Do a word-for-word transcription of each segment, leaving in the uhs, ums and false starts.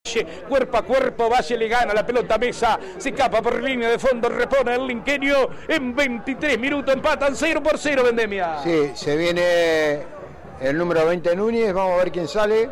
Cuerpo a cuerpo, Valle le gana la pelota a Mesa, se escapa por línea de fondo, repone el linqueño, en veintitrés minutos empatan cero por cero, Vendemia. Sí, se viene el número veinte Núñez, vamos a ver quién sale,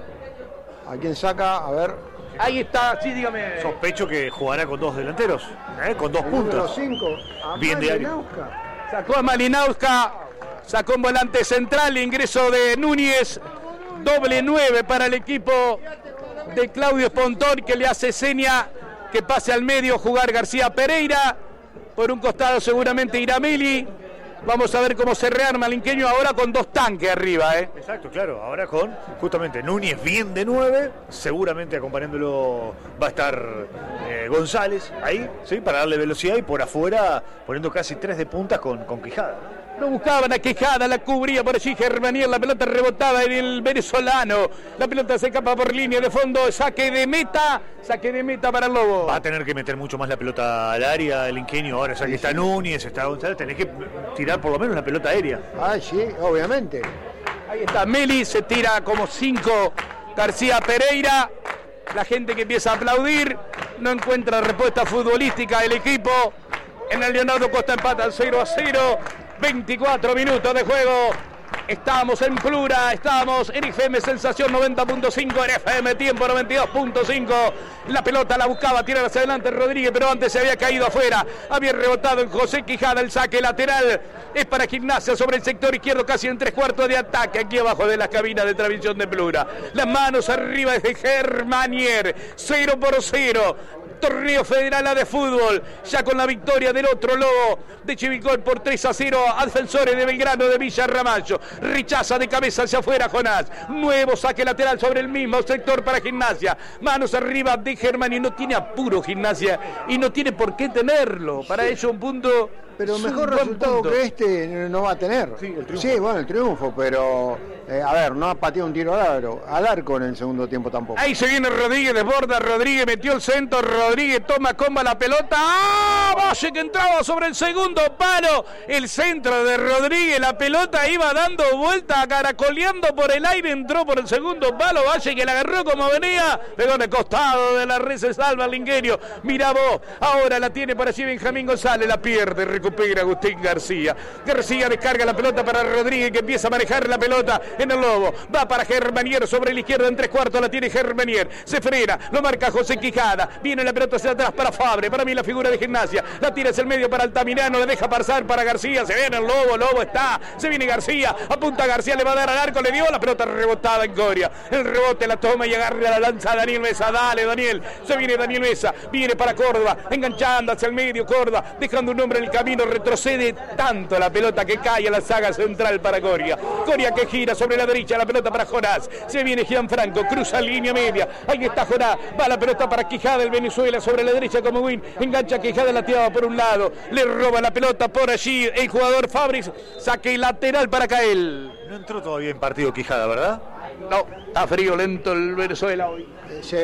a quién saca, a ver. Ahí está, sí, dígame. Sospecho que jugará con dos delanteros, ¿eh? Con dos el puntos. cinco, Bien de área. Sacó a Malinauska, sacó un volante central, ingreso de Núñez, doble nueve para el equipo de Claudio Espontón, que le hace seña que pase al medio jugar García Pereira. Por un costado seguramente irá Meli. Vamos a ver cómo se rearma el inqueño ahora con dos tanques arriba, ¿eh? Exacto, claro. Ahora con justamente Núñez bien de nueve. Seguramente acompañándolo va a estar eh, González ahí, ¿sí? Para darle velocidad, y por afuera poniendo casi tres de puntas con, con Quijada. Lo buscaban a Quijada, la cubría por allí Germanier, la pelota rebotaba en el venezolano. La pelota se escapa por línea de fondo, saque de meta, saque de meta para el Lobo. Va a tener que meter mucho más la pelota al área el ingenio ahora, ya que está Núñez, está González, tenés que tirar por lo menos la pelota aérea. Ah, sí, obviamente. Ahí está Meli, se tira como cinco García Pereira. La gente que empieza a aplaudir, no encuentra respuesta futbolística el equipo. En el Leonardo Costa empata al cero a cero. veinticuatro minutos de juego. Estamos en Plura, estamos en F M Sensación noventa punto cinco, en F M Tiempo noventa y dos punto cinco. La pelota la buscaba tirar hacia adelante Rodríguez, pero antes se había caído afuera. Había rebotado en José Quijada, el saque lateral es para Gimnasia sobre el sector izquierdo, casi en tres cuartos de ataque, aquí abajo de las cabinas de transmisión de Plura. Las manos arriba desde Germanier, cero por cero. Torneo Federal A de Fútbol, ya con la victoria del otro Lobo de Chivilcoy por tres a cero a Defensores de Belgrano de Villa Ramallo. Rechaza de cabeza hacia afuera Jonás. Nuevo saque lateral sobre el mismo sector para Gimnasia. Manos arriba de Germán, y no tiene apuro Gimnasia y no tiene por qué tenerlo. Para ello un punto. Pero mejor resultado punto. que este no va a tener. Sí, el triunfo. Sí, bueno, el triunfo, pero eh, a ver, no ha pateado un tiro al arco, al arco en el segundo tiempo tampoco. Ahí se viene Rodríguez, desborda Rodríguez, metió el centro, Rodríguez toma comba la pelota. ¡Ah! Valle que entraba sobre el segundo palo. El centro de Rodríguez, la pelota iba dando vuelta, caracoleando por el aire, entró por el segundo palo. Valle que la agarró como venía, pegó en el costado de la red, se salva el lingueño. Mira vos, ahora la tiene por allí Benjamín González, la pierde, recupera Agustín García. García descarga la pelota para Rodríguez, que empieza a manejar la pelota en el Lobo. Va para Germanier sobre la izquierda, en tres cuartos la tiene Germanier. Se frena, lo marca José Quijada. Viene la pelota hacia atrás para Fabre, para mí la figura de Gimnasia. La tira hacia el medio para Altamirano, le deja pasar para García. Se viene el Lobo, Lobo está. Se viene García, apunta a García, le va a dar al arco, le dio la pelota rebotada en Coria. El rebote la toma y agarra la lanza a Daniel Mesa. Dale, Daniel. Se viene Daniel Mesa, viene para Córdoba, enganchando hacia el medio Córdoba, dejando un hombre en el camino, retrocede tanto la pelota que cae a la saga central para Coria. Coria que gira sobre la derecha, la pelota para Jonás. Se viene Gianfranco, cruza línea media. Ahí está Jonás, va la pelota para Quijada, el Venezuela sobre la derecha como win. Engancha Quijada, la tiraba por un lado. Le roba la pelota por allí el jugador Fabris. Saque lateral para Cael. No entró todavía en partido Quijada, ¿verdad? No, está frío, lento el Venezuela hoy. Sí.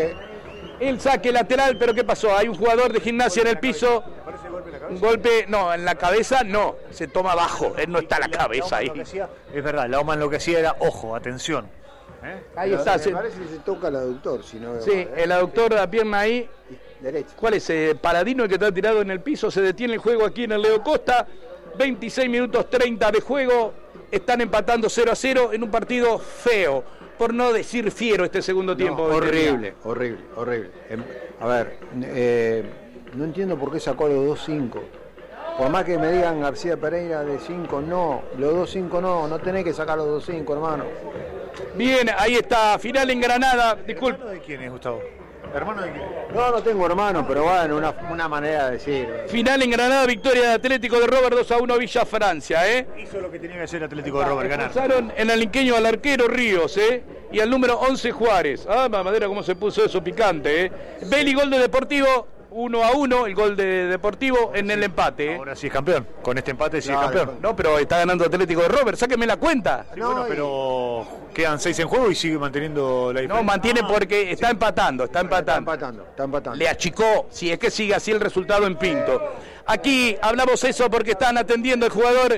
El saque lateral, pero ¿qué pasó? Hay un jugador de Gimnasia en el piso. Un golpe, no, en la cabeza no, se toma abajo, él no está la cabeza ahí. Es verdad, la OMA enloquecida era, ojo, atención. ¿Eh? Ahí está. Me se... parece que se toca el aductor, si no. Sí, ¿eh? El aductor de la pierna ahí. Derecha. ¿Cuál es? Eh, Paradino, el que está tirado en el piso, se detiene el juego aquí en el Leo Costa. veintiséis minutos treinta de juego, están empatando cero a cero en un partido feo, por no decir fiero este segundo tiempo. No, horrible, horrible, horrible. A ver, eh, no entiendo por qué sacó los dos cinco. Por más que me digan García Pereira de cinco, no, los dos cinco no, no tenés que sacar los dos cinco, hermano. Bien, ahí está, final en Granada. Disculpe. ¿Hermano de quién es, Gustavo? ¿Hermano de quién? No, no tengo hermano, pero bueno, una, una manera de decir. Final en Granada, victoria de Atlético de Robert dos a uno Villa Francia, ¿eh? Hizo lo que tenía que hacer el Atlético de Robert, ganar. Pasaron en el linqueño al arquero Ríos, ¿eh? Y al número once Juárez. Ah, mamadera, cómo se puso eso picante, ¿eh? Beli, gol de Deportivo. uno a uno, el gol de Deportivo en el empate. ¿eh? Ahora sí es campeón. Con este empate sí no, es campeón. No, pero está ganando Atlético de Robert. Sáquenme la cuenta. Sí, no, bueno, pero quedan seis en juego y sigue manteniendo la diferencia. No, mantiene porque está sí. empatando, está empatando. Está empatando, está empatando. Le achicó, si es que sigue así el resultado en Pinto. Aquí hablamos eso porque están atendiendo el jugador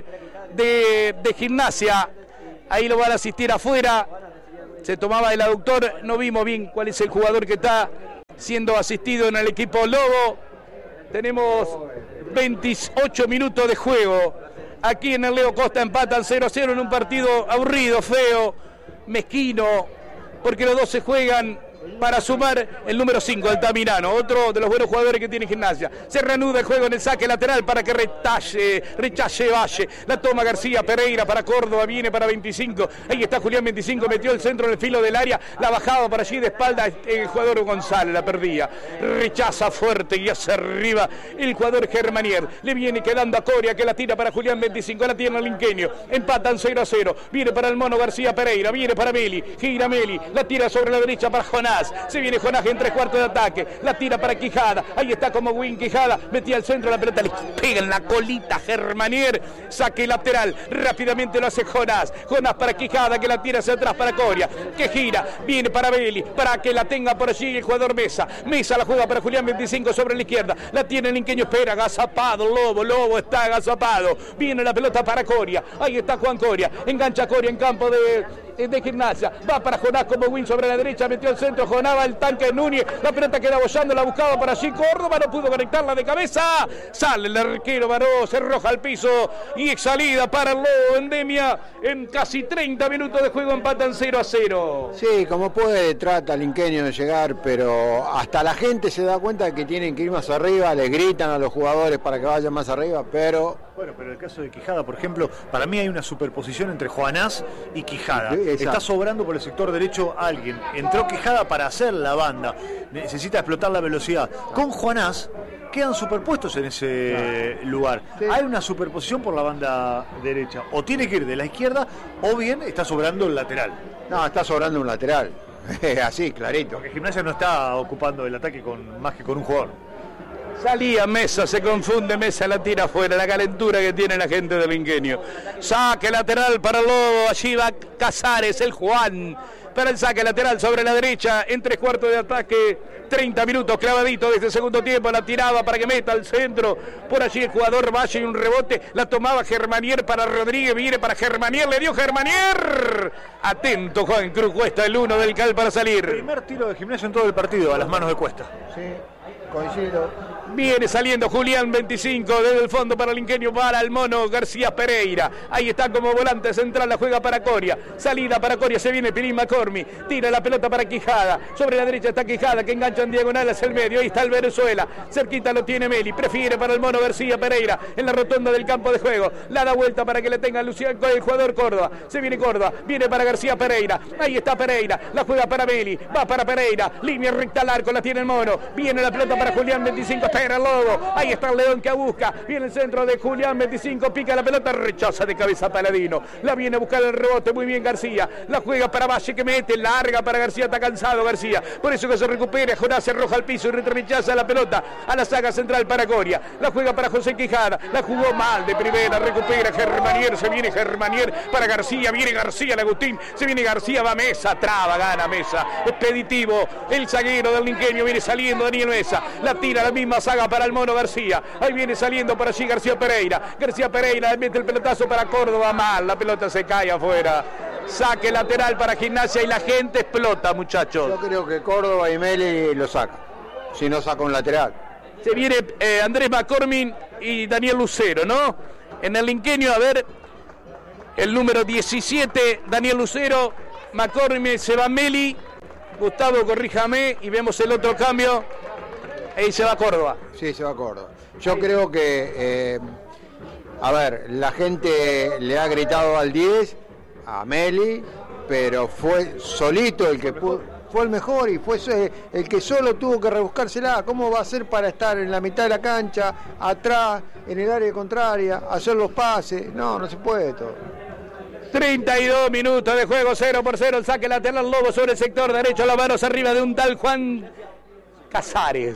de, de Gimnasia. Ahí lo van a asistir afuera. Se tomaba el aductor. No vimos bien cuál es el jugador que está siendo asistido en el equipo Lobo. Tenemos veintiocho minutos de juego. Aquí en el Leo Costa empatan cero a cero en un partido aburrido, feo, mezquino, porque los dos se juegan para sumar el número cinco, Altamirano, otro de los buenos jugadores que tiene Gimnasia. Se reanuda el juego en el saque lateral para que retalle, rechace Valle. La toma García Pereira para Córdoba, viene para veinticinco. Ahí está Julián veinticinco, metió el centro en el filo del área, la bajaba para allí de espalda el jugador González, la perdía. Rechaza fuerte y hacia arriba el jugador Germanier. Le viene quedando a Coria que la tira para Julián veinticinco, la tiene el Linqueño. Empatan cero a cero. Viene para el mono García Pereira, viene para Meli, gira Meli, la tira sobre la derecha para Jonás. Se viene Jonás en tres cuartos de ataque, la tira para Quijada, ahí está como Win Quijada, metía al centro, la pelota le pega en la colita Germanier, saque lateral, rápidamente lo hace Jonás, Jonás para Quijada que la tira hacia atrás para Coria, que gira, viene para Beli, para que la tenga por allí el jugador Mesa, Mesa la juega para Julián veinticinco sobre la izquierda, la tiene el Linqueño, espera, agazapado, Lobo, Lobo está agazapado, viene la pelota para Coria, ahí está Juan Coria, engancha Coria en campo de... de Gimnasia, va para Jonás como Win sobre la derecha, metió el centro, Jonás va el tanque de Núñez, la pelota queda bollando, la buscaba para allí Córdoba, no pudo conectarla de cabeza, sale el arquero Baró, se arroja al piso y es salida para el Lobo Endemia, en casi treinta minutos de juego empatan cero a cero. Sí, como puede, trata el Linqueño de llegar, pero hasta la gente se da cuenta de que tienen que ir más arriba, le gritan a los jugadores para que vayan más arriba, pero... Bueno, pero el caso de Quijada, por ejemplo, para mí hay una superposición entre Jonás y Quijada. Sí, está sobrando por el sector derecho alguien. Entró Quijada para hacer la banda. Necesita explotar la velocidad. Con Jonás quedan superpuestos en ese lugar. Sí. Hay una superposición por la banda derecha. O tiene que ir de la izquierda o bien está sobrando el lateral. No, está sobrando un lateral. Así, clarito. Porque Gimnasia no está ocupando el ataque con más que con un jugador. Salía Mesa, se confunde Mesa, la tira afuera, la calentura que tiene la gente del Linqueño. Saque lateral para el Lobo, allí va Casares, el Juan, para el saque lateral sobre la derecha, en tres cuartos de ataque, treinta minutos clavadito desde el segundo tiempo, la tiraba para que meta al centro, por allí el jugador Valle y un rebote, la tomaba Germanier para Rodríguez, viene para Germanier, le dio Germanier, atento Juan Cruz, Cuesta el uno del Cal para salir. Primer tiro de Gimnasia en todo el partido, a las manos de Cuesta. Sí, coincido. Viene saliendo Julián veinticinco desde el fondo para el Linqueño, para el mono García Pereira. Ahí está como volante central, la juega para Coria. Salida para Coria, se viene Pirín Macormi. Tira la pelota para Quijada. Sobre la derecha está Quijada que engancha en diagonal hacia el medio. Ahí está el Venezuela. Cerquita lo tiene Meli. Prefiere para el mono García Pereira en la rotonda del campo de juego. La da vuelta para que le tenga Luciano con el jugador Córdoba. Se viene Córdoba. Viene para García Pereira. Ahí está Pereira. La juega para Meli. Va para Pereira. Línea recta al arco. La tiene el mono. Viene la pelota para Julián veinticinco. Espera el Lobo. Ahí está el León que busca. Viene el centro de Julián veinticinco. Pica la pelota. Rechaza de cabeza Paladino. La viene a buscar el rebote. Muy bien García. La juega para Valle que mete. Larga para García. Está cansado García. Por eso que se recupera. Jonás se arroja al piso y rechaza la pelota a la saga central para Coria. La juega para José Quijada. La jugó mal de primera. Recupera Germanier. Se viene Germanier para García. Viene García el Agustín. Se viene García. Va Mesa. Traba. Gana Mesa. Expeditivo. El zaguero del Linqueño. Viene saliendo Daniel Mesa. La tira la misma saga para el mono García. Ahí viene saliendo por allí García Pereira. García Pereira mete el pelotazo para Córdoba. Mal. La pelota se cae afuera. Saque lateral para Gimnasia y la gente explota, muchachos. Yo creo que Córdoba y Meli lo saca. Si no saca un lateral. Se viene eh, Andrés McCormick y Daniel Lucero, ¿no? En el Linqueño, a ver, el número diecisiete, Daniel Lucero, McCormick, se va Meli, Gustavo, corríjame, y vemos el otro cambio. Ahí se va Córdoba. Sí, se va Córdoba. Yo creo que, eh, a ver, la gente le ha gritado al diez, a Meli, pero fue solito el que pudo. Fue el mejor y fue el que solo tuvo que rebuscársela. ¿Cómo va a ser para estar en la mitad de la cancha, atrás, en el área contraria, hacer los pases? No, no se puede todo. treinta y dos minutos de juego, cero por cero, el saque lateral Lobo sobre el sector derecho, las manos arriba de un tal Juan Casares.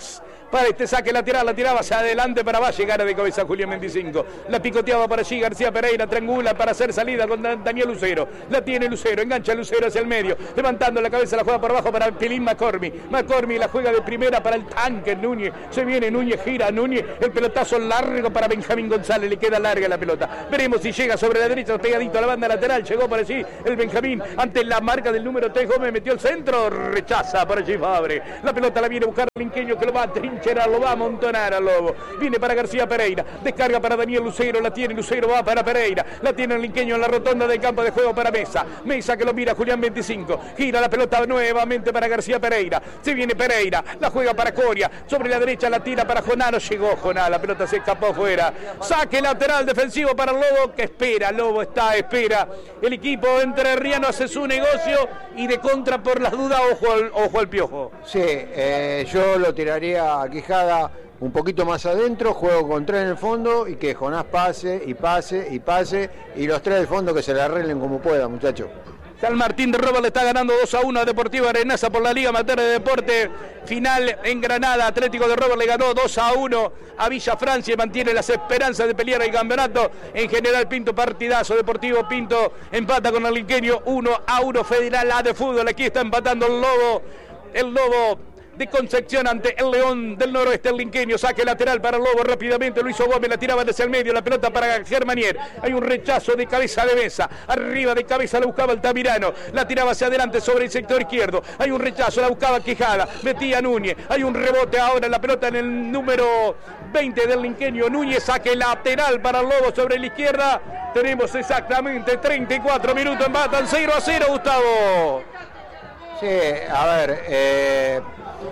para este saque lateral, la tiraba hacia adelante para Valle, gana de cabeza Julián veinticinco, la picoteaba para allí García Pereira, triangula para hacer salida con Daniel Lucero, la tiene Lucero, engancha Lucero hacia el medio, levantando la cabeza, la juega por abajo para Pelín McCormick, McCormick la juega de primera para el tanque Núñez, se viene Núñez, gira Núñez, el pelotazo largo para Benjamín González, le queda larga la pelota, veremos si llega sobre la derecha, pegadito a la banda lateral, llegó por allí el Benjamín, ante la marca del número tres, Gómez metió el centro, rechaza por allí Fabre, la pelota la viene a buscar el Linqueño que lo va a trincherar, lo va a amontonar al Lobo, viene para García Pereira, descarga para Daniel Lucero, la tiene Lucero, va para Pereira, la tiene el Linqueño en la rotonda del campo de juego para Mesa, Mesa que lo mira Julián veinticinco, gira la pelota nuevamente para García Pereira, se viene Pereira, la juega para Coria, sobre la derecha la tira para Jonaro, llegó Jonaro, la pelota se escapó fuera, saque lateral defensivo para el Lobo que espera, Lobo está, espera, el equipo entrerriano hace su negocio y de contra por las dudas, ojo al, ojo al Piojo. Sí, eh, yo lo tiraría a Quijada un poquito más adentro, juego con tres en el fondo y que Jonás pase y pase y pase y los tres del fondo que se le arreglen como puedan, muchachos. San Martín de Robert le está ganando dos a uno a Deportivo Arenaza por la Liga Amateur de Deporte. Final en Granada. Atlético de Robert le ganó dos a uno a Villa Francia y mantiene las esperanzas de pelear el campeonato. En General Pinto, partidazo. Deportivo Pinto empata con el Linqueño uno a uno. Federal A de fútbol. Aquí está empatando el Lobo. El Lobo de Concepción ante el León del Noroeste, el Linqueño, saque lateral para el Lobo rápidamente, Luis Gómez la tiraba desde el medio, la pelota para Germanier, hay un rechazo de cabeza de Mesa, arriba de cabeza la buscaba Altamirano, la tiraba hacia adelante sobre el sector izquierdo, hay un rechazo, la buscaba Quijada, metía Núñez, hay un rebote ahora, la pelota en el número veinte del Linqueño, Núñez, saque lateral para el Lobo sobre la izquierda, tenemos exactamente treinta y cuatro minutos, empatan cero a cero, Gustavo. Sí, a ver, eh...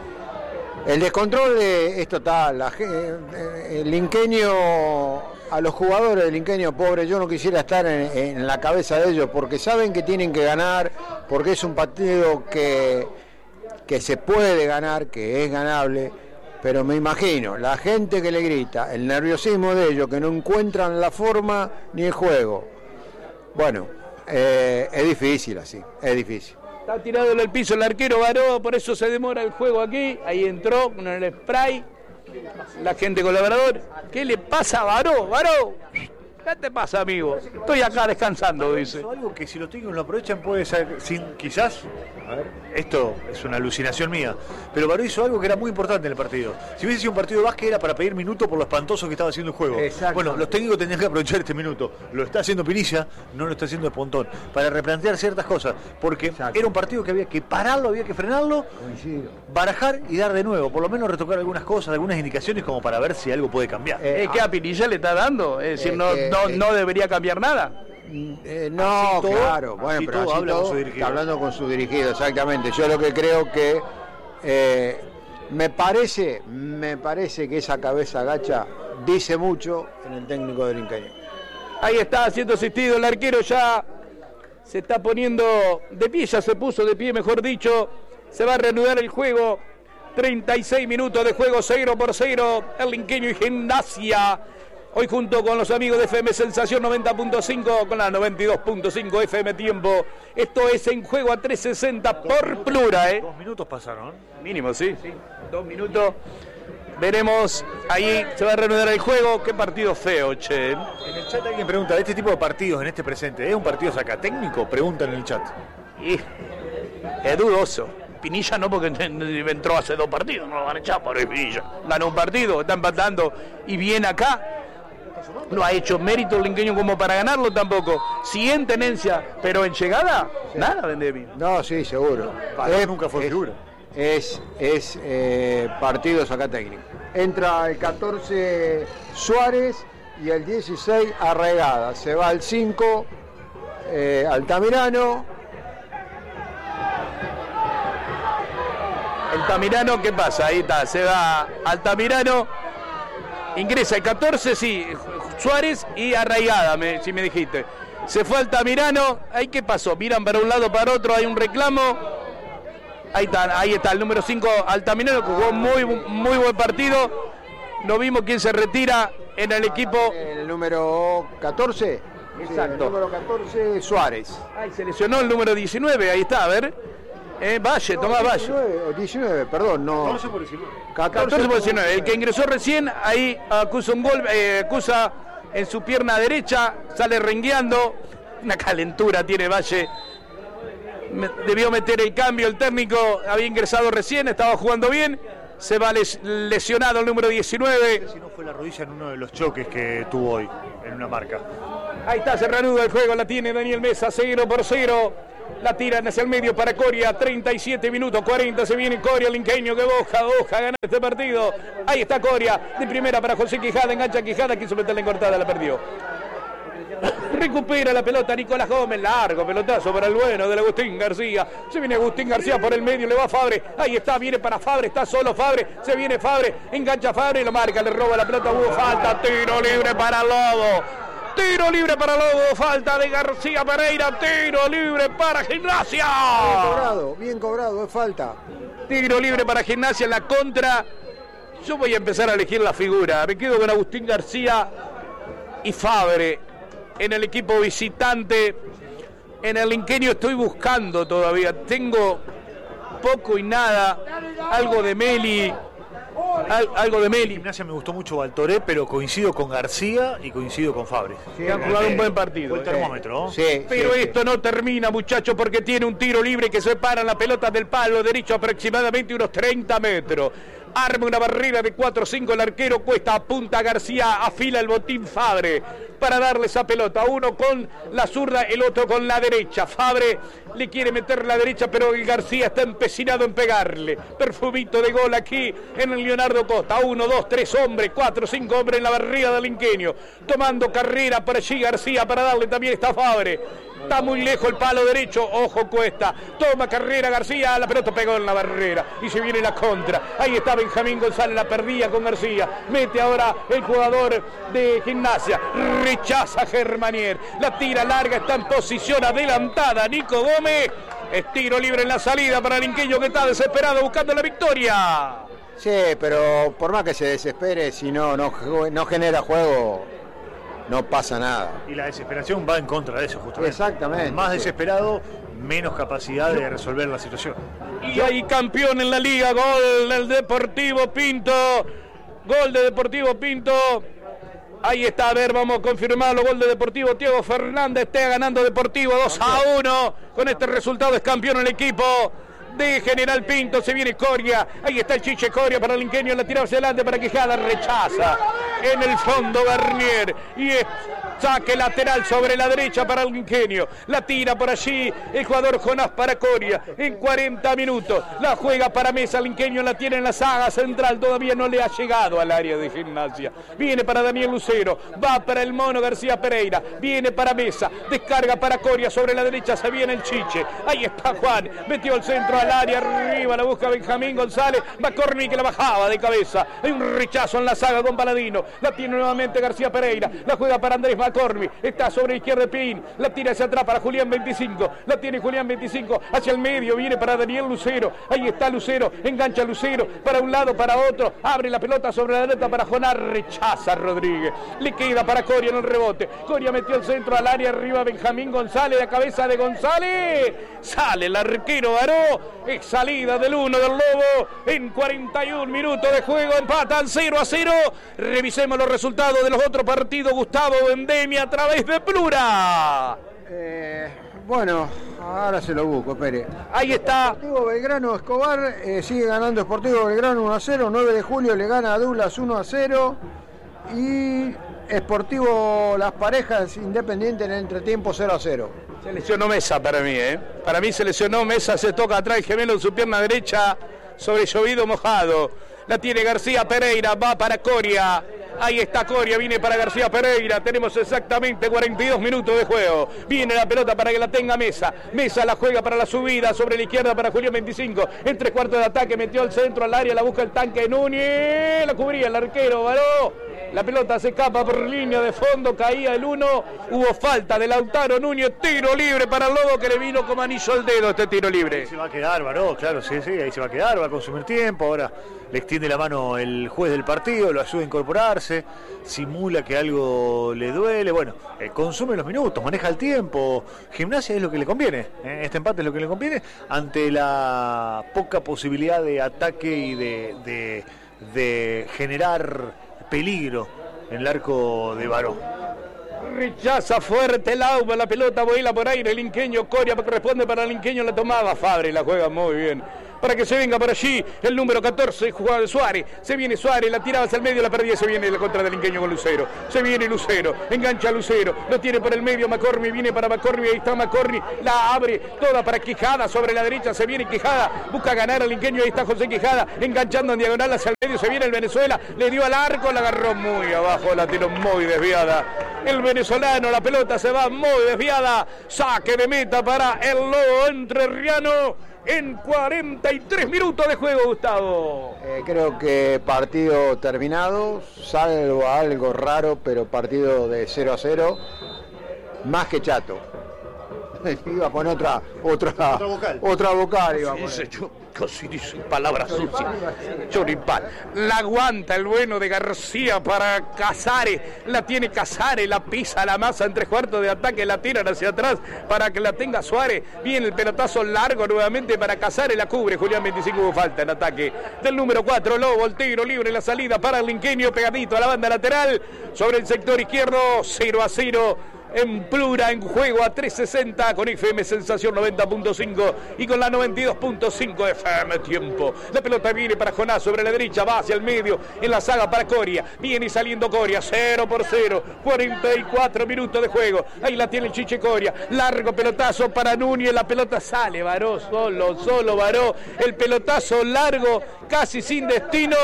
el descontrol es total, la, el Linqueño, a los jugadores del Linqueño, pobre, yo no quisiera estar en, en la cabeza de ellos, porque saben que tienen que ganar, porque es un partido que, que se puede ganar, que es ganable, pero me imagino, la gente que le grita, el nerviosismo de ellos, que no encuentran la forma ni el juego. Bueno, eh, es difícil así, es difícil. Está tirado en el piso el arquero Baró, por eso se demora el juego aquí. Ahí entró con el spray la gente colaborador. ¿Qué le pasa a Baró? Baró, ¿qué te pasa, amigo? Estoy acá descansando, dice. Algo que si los técnicos lo aprovechan puede ser, sin, quizás, a ver, esto es una alucinación mía, pero Baró hizo algo que era muy importante en el partido. Si hubiese sido un partido de básquet era para pedir minutos por lo espantoso que estaba haciendo el juego. Exacto. Bueno, los técnicos tenían que aprovechar este minuto. Lo está haciendo Pinilla, no lo está haciendo Espontón, para replantear ciertas cosas, porque Exacto. era un partido que había que pararlo, había que frenarlo, Coincido. barajar y dar de nuevo, por lo menos retocar algunas cosas, algunas indicaciones como para ver si algo puede cambiar. Eh, ¿Es que a Pinilla le está dando? Es decir, eh, no, eh, no, no debería cambiar nada. Eh, no, todo, claro, bueno, pero todo así habla todo, con su dirigido. Está hablando con su dirigido, exactamente. Yo lo que creo que eh, me parece, me parece que esa cabeza gacha dice mucho en el técnico del Linqueño. Ahí está siendo asistido el arquero, ya se está poniendo de pie, ya se puso de pie, mejor dicho, se va a reanudar el juego. treinta y seis minutos de juego, cero por cero, el Linqueño y Gimnasia. Hoy junto con los amigos de F M Sensación noventa punto cinco, con la noventa y dos punto cinco F M Tiempo. Esto es En Juego a trescientos sesenta por Plura, ¿eh? Dos minutos pasaron. Mínimo, sí, sí. Dos minutos. Veremos, ahí se va a reanudar el juego. Qué partido feo, che. En el chat alguien pregunta, ¿este tipo de partidos en este presente es un partido sacatécnico? Preguntan en el chat. Y es dudoso. Pinilla no, porque entró hace dos partidos, no lo van a echar por el Pinilla. Ganó un partido, está empatando y viene acá. No ha hecho mérito el Linqueño como para ganarlo tampoco. Sí en tenencia, pero en llegada, sí. Nada, Vendemi. No, sí, seguro. Para él nunca fue es, figura. Es, es eh, partido sacatécnico. Entra el catorce Suárez y el dieciséis Arraigada. Se va el cinco eh, Altamirano. Altamirano, ¿qué pasa? Ahí está, se va Altamirano. Ingresa el catorce, sí, Suárez y Arraigada, me, si me dijiste. Se fue Altamirano, ahí qué pasó, miran para un lado, para otro, hay un reclamo. Ahí está, ahí está el número cinco, Altamirano, que jugó muy, muy buen partido. No vimos quién se retira en el equipo. El número catorce. Exacto. Sí, el número catorce, Suárez. Ahí se lesionó el número diecinueve, ahí está, a ver. Eh, Valle, No, Tomás Valle. diecinueve, diecinueve, perdón, no. catorce por diecinueve. catorce por diecinueve. El que ingresó recién, ahí acusa un gol, eh, acusa en su pierna derecha, sale rengueando. Una calentura tiene Valle. Me- debió meter el cambio, el técnico había ingresado recién, estaba jugando bien. Se va les- lesionado el número diecinueve. Si no fue la rodilla en uno de los choques que tuvo hoy, en una marca. Ahí está, se reanuda el juego, la tiene Daniel Mesa, cero por cero. La tiran hacia el medio para Coria, treinta y siete minutos, cuarenta, se viene Coria, el inqueño que boja, boja, gana este partido. Ahí está Coria, de primera para José Quijada, engancha Quijada, quiso meterla en cortada, la perdió. Recupera la pelota Nicolás Gómez, largo pelotazo para el bueno del Agustín García. Se viene Agustín García por el medio, le va Fabre. Ahí está, viene para Fabre, está solo Fabre. Se viene Fabre, engancha Fabre y lo marca, le roba la pelota, hubo falta, tiro libre para Lobo. Tiro libre para Lobo, falta de García Pereira, tiro libre para Gimnasia. Bien cobrado, bien cobrado, es falta. Tiro libre para Gimnasia en la contra. Yo voy a empezar a elegir la figura. Me quedo con Agustín García y Fabre en el equipo visitante. En el Inquenio estoy buscando todavía. Tengo poco y nada. Algo de Meli. Al- algo de Meli. Gimnasia me gustó mucho Baltoré, pero coincido con García y coincido con Fabre. Que han jugado un buen partido. Fue el termómetro, ¿no? Sí, Pero sí, esto no termina, muchachos, porque tiene un tiro libre que separa la pelota del palo derecho aproximadamente unos treinta metros. Arma una barrera de cuatro cinco el arquero, Cuesta, apunta a García, afila el botín Fabre para darle esa pelota. Uno con la zurda, el otro con la derecha. Fabre le quiere meter la derecha, pero el García está empecinado en pegarle. Perfumito de gol aquí en el Leonardo Costa. Uno, dos, tres hombres, cuatro, cinco hombres en la barriga del Inquenio. Tomando carrera por allí García para darle también está Fabre. Está muy lejos el palo derecho, ojo Cuesta. Toma carrera García, la pelota pegó en la barrera y se viene la contra. Ahí está Benjamín González, la perdía con García. Mete ahora el jugador de Gimnasia. Rechaza Germanier. La tira larga, está en posición adelantada. Nico Gómez. Es tiro libre en la salida para el Inqueño que está desesperado buscando la victoria. Sí, pero por más que se desespere, si no, no, no genera juego, no pasa nada. Y la desesperación va en contra de eso, justamente. Exactamente, Más sí. desesperado, menos capacidad de resolver la situación. Y hay campeón en la liga, gol del Deportivo Pinto, gol de Deportivo Pinto, ahí está, a ver, vamos a confirmarlo, gol de Deportivo, Diego Fernández, está ganando Deportivo dos a uno, con este resultado es campeón el equipo de General Pinto, se viene Coria, ahí está el Chiche Coria para el Inquenio, la tira hacia adelante para Quijada, rechaza, en el fondo Garnier, y es saque lateral sobre la derecha para el Inquenio, la tira por allí el jugador Jonás para Coria, en cuarenta minutos, la juega para Mesa, el Inquenio la tiene en la saga central, todavía no le ha llegado al área de Gimnasia, viene para Daniel Lucero, va para el Mono García Pereira, viene para Mesa, descarga para Coria, sobre la derecha se viene el Chiche, ahí está Juan, metió el centro al área, arriba la busca Benjamín González, va Corni que la bajaba de cabeza, hay un rechazo en la saga con Paladino, la tiene nuevamente García Pereira, la juega para Andrés McCormick, está sobre la izquierda de Pin, la tira hacia atrás para Julián veinticinco, la tiene Julián veinticinco, hacia el medio, viene para Daniel Lucero, ahí está Lucero, engancha Lucero, para un lado, para otro, abre la pelota sobre la derecha para Jonás, rechaza Rodríguez, le queda para Coria en el rebote, Coria metió el centro al área, arriba Benjamín González, la cabeza de González, sale el arquero Baró, es salida del uno del Lobo, en cuarenta y un minutos de juego, empatan cero a cero, revisemos los resultados de los otros partidos, Gustavo Vendemia a través de Plura. Eh, bueno, ahora se lo busco, espere. Ahí está. Sportivo Belgrano Escobar, eh, sigue ganando Sportivo Belgrano uno a cero, nueve de julio le gana a Douglas uno a cero y Sportivo Las Parejas Independiente en el entretiempo cero a cero. Se lesionó Mesa para mí, ¿eh? Para mí se lesionó Mesa, se toca atrás el gemelo en su pierna derecha sobre llovido mojado. La tiene García Pereira, va para Coria. Ahí está Coria, viene para García Pereira. Tenemos exactamente cuarenta y dos minutos de juego. Viene la pelota para que la tenga Mesa. Mesa la juega para la subida sobre la izquierda para Julián veinticinco. En tres cuartos de ataque, metió al centro al área, la busca el tanque Núñez. La cubría el arquero, Baró. La pelota se escapa por línea de fondo, caía el uno, hubo falta de Lautaro Núñez, tiro libre para el Lobo que le vino como anillo al dedo este tiro libre. Ahí se va a quedar, Baró, claro, sí, sí, ahí se va a quedar, va a consumir tiempo, ahora le extiende la mano el juez del partido, lo ayuda a incorporarse, simula que algo le duele, bueno, eh, consume los minutos, maneja el tiempo, Gimnasia es lo que le conviene, eh, este empate es lo que le conviene, ante la poca posibilidad de ataque y de, de, de generar peligro en el arco de Baró. Rechaza fuerte el Auba, la pelota vuela por aire, el inqueño Coria responde para el inqueño, la tomaba Fabre, la juega muy bien. Para que se venga por allí el número catorce, jugador Suárez. Se viene Suárez, la tiraba hacia el medio, la perdía, se viene la contra del inqueño con Lucero. Se viene Lucero, engancha a Lucero, lo tiene por el medio Macormi, viene para Macormi, ahí está Macormi, la abre toda para Quijada, sobre la derecha se viene Quijada, busca ganar al inqueño, ahí está José Quijada, enganchando en diagonal hacia el medio, se viene el Venezuela, le dio al arco, la agarró muy abajo, la tiró muy desviada. El venezolano, la pelota se va muy desviada, saque de meta para el Lobo entrerriano. En cuarenta y tres minutos de juego, Gustavo. Eh, creo que partido terminado, salvo algo raro, pero partido de cero a cero, más que chato. Iba a poner otra, otra, otra vocal. Otra vocal iba a poner. Sí, yo casi dice palabras sucias. Choripán. La aguanta el bueno de García para Casares. La tiene Casares, la pisa la masa en tres cuartos de ataque, la tiran hacia atrás para que la tenga Suárez. Viene el pelotazo largo nuevamente para Casares, la cubre Julián veinticinco, hubo falta en ataque del número cuatro, Lobo, el tiro libre, la salida para el inqueño, pegadito a la banda lateral, sobre el sector izquierdo, cero a cero. En Plura, en juego a trescientos sesenta con F M Sensación noventa punto cinco y con la noventa y dos punto cinco F M Tiempo. La pelota viene para Jonás sobre la derecha, va hacia el medio en la saga para Coria. Viene saliendo Coria, cero por cero, cuarenta y cuatro minutos de juego. Ahí la tiene el Chiche Coria, largo pelotazo para Núñez, la pelota sale, Baró, solo, solo Baró. El pelotazo largo, casi sin destino.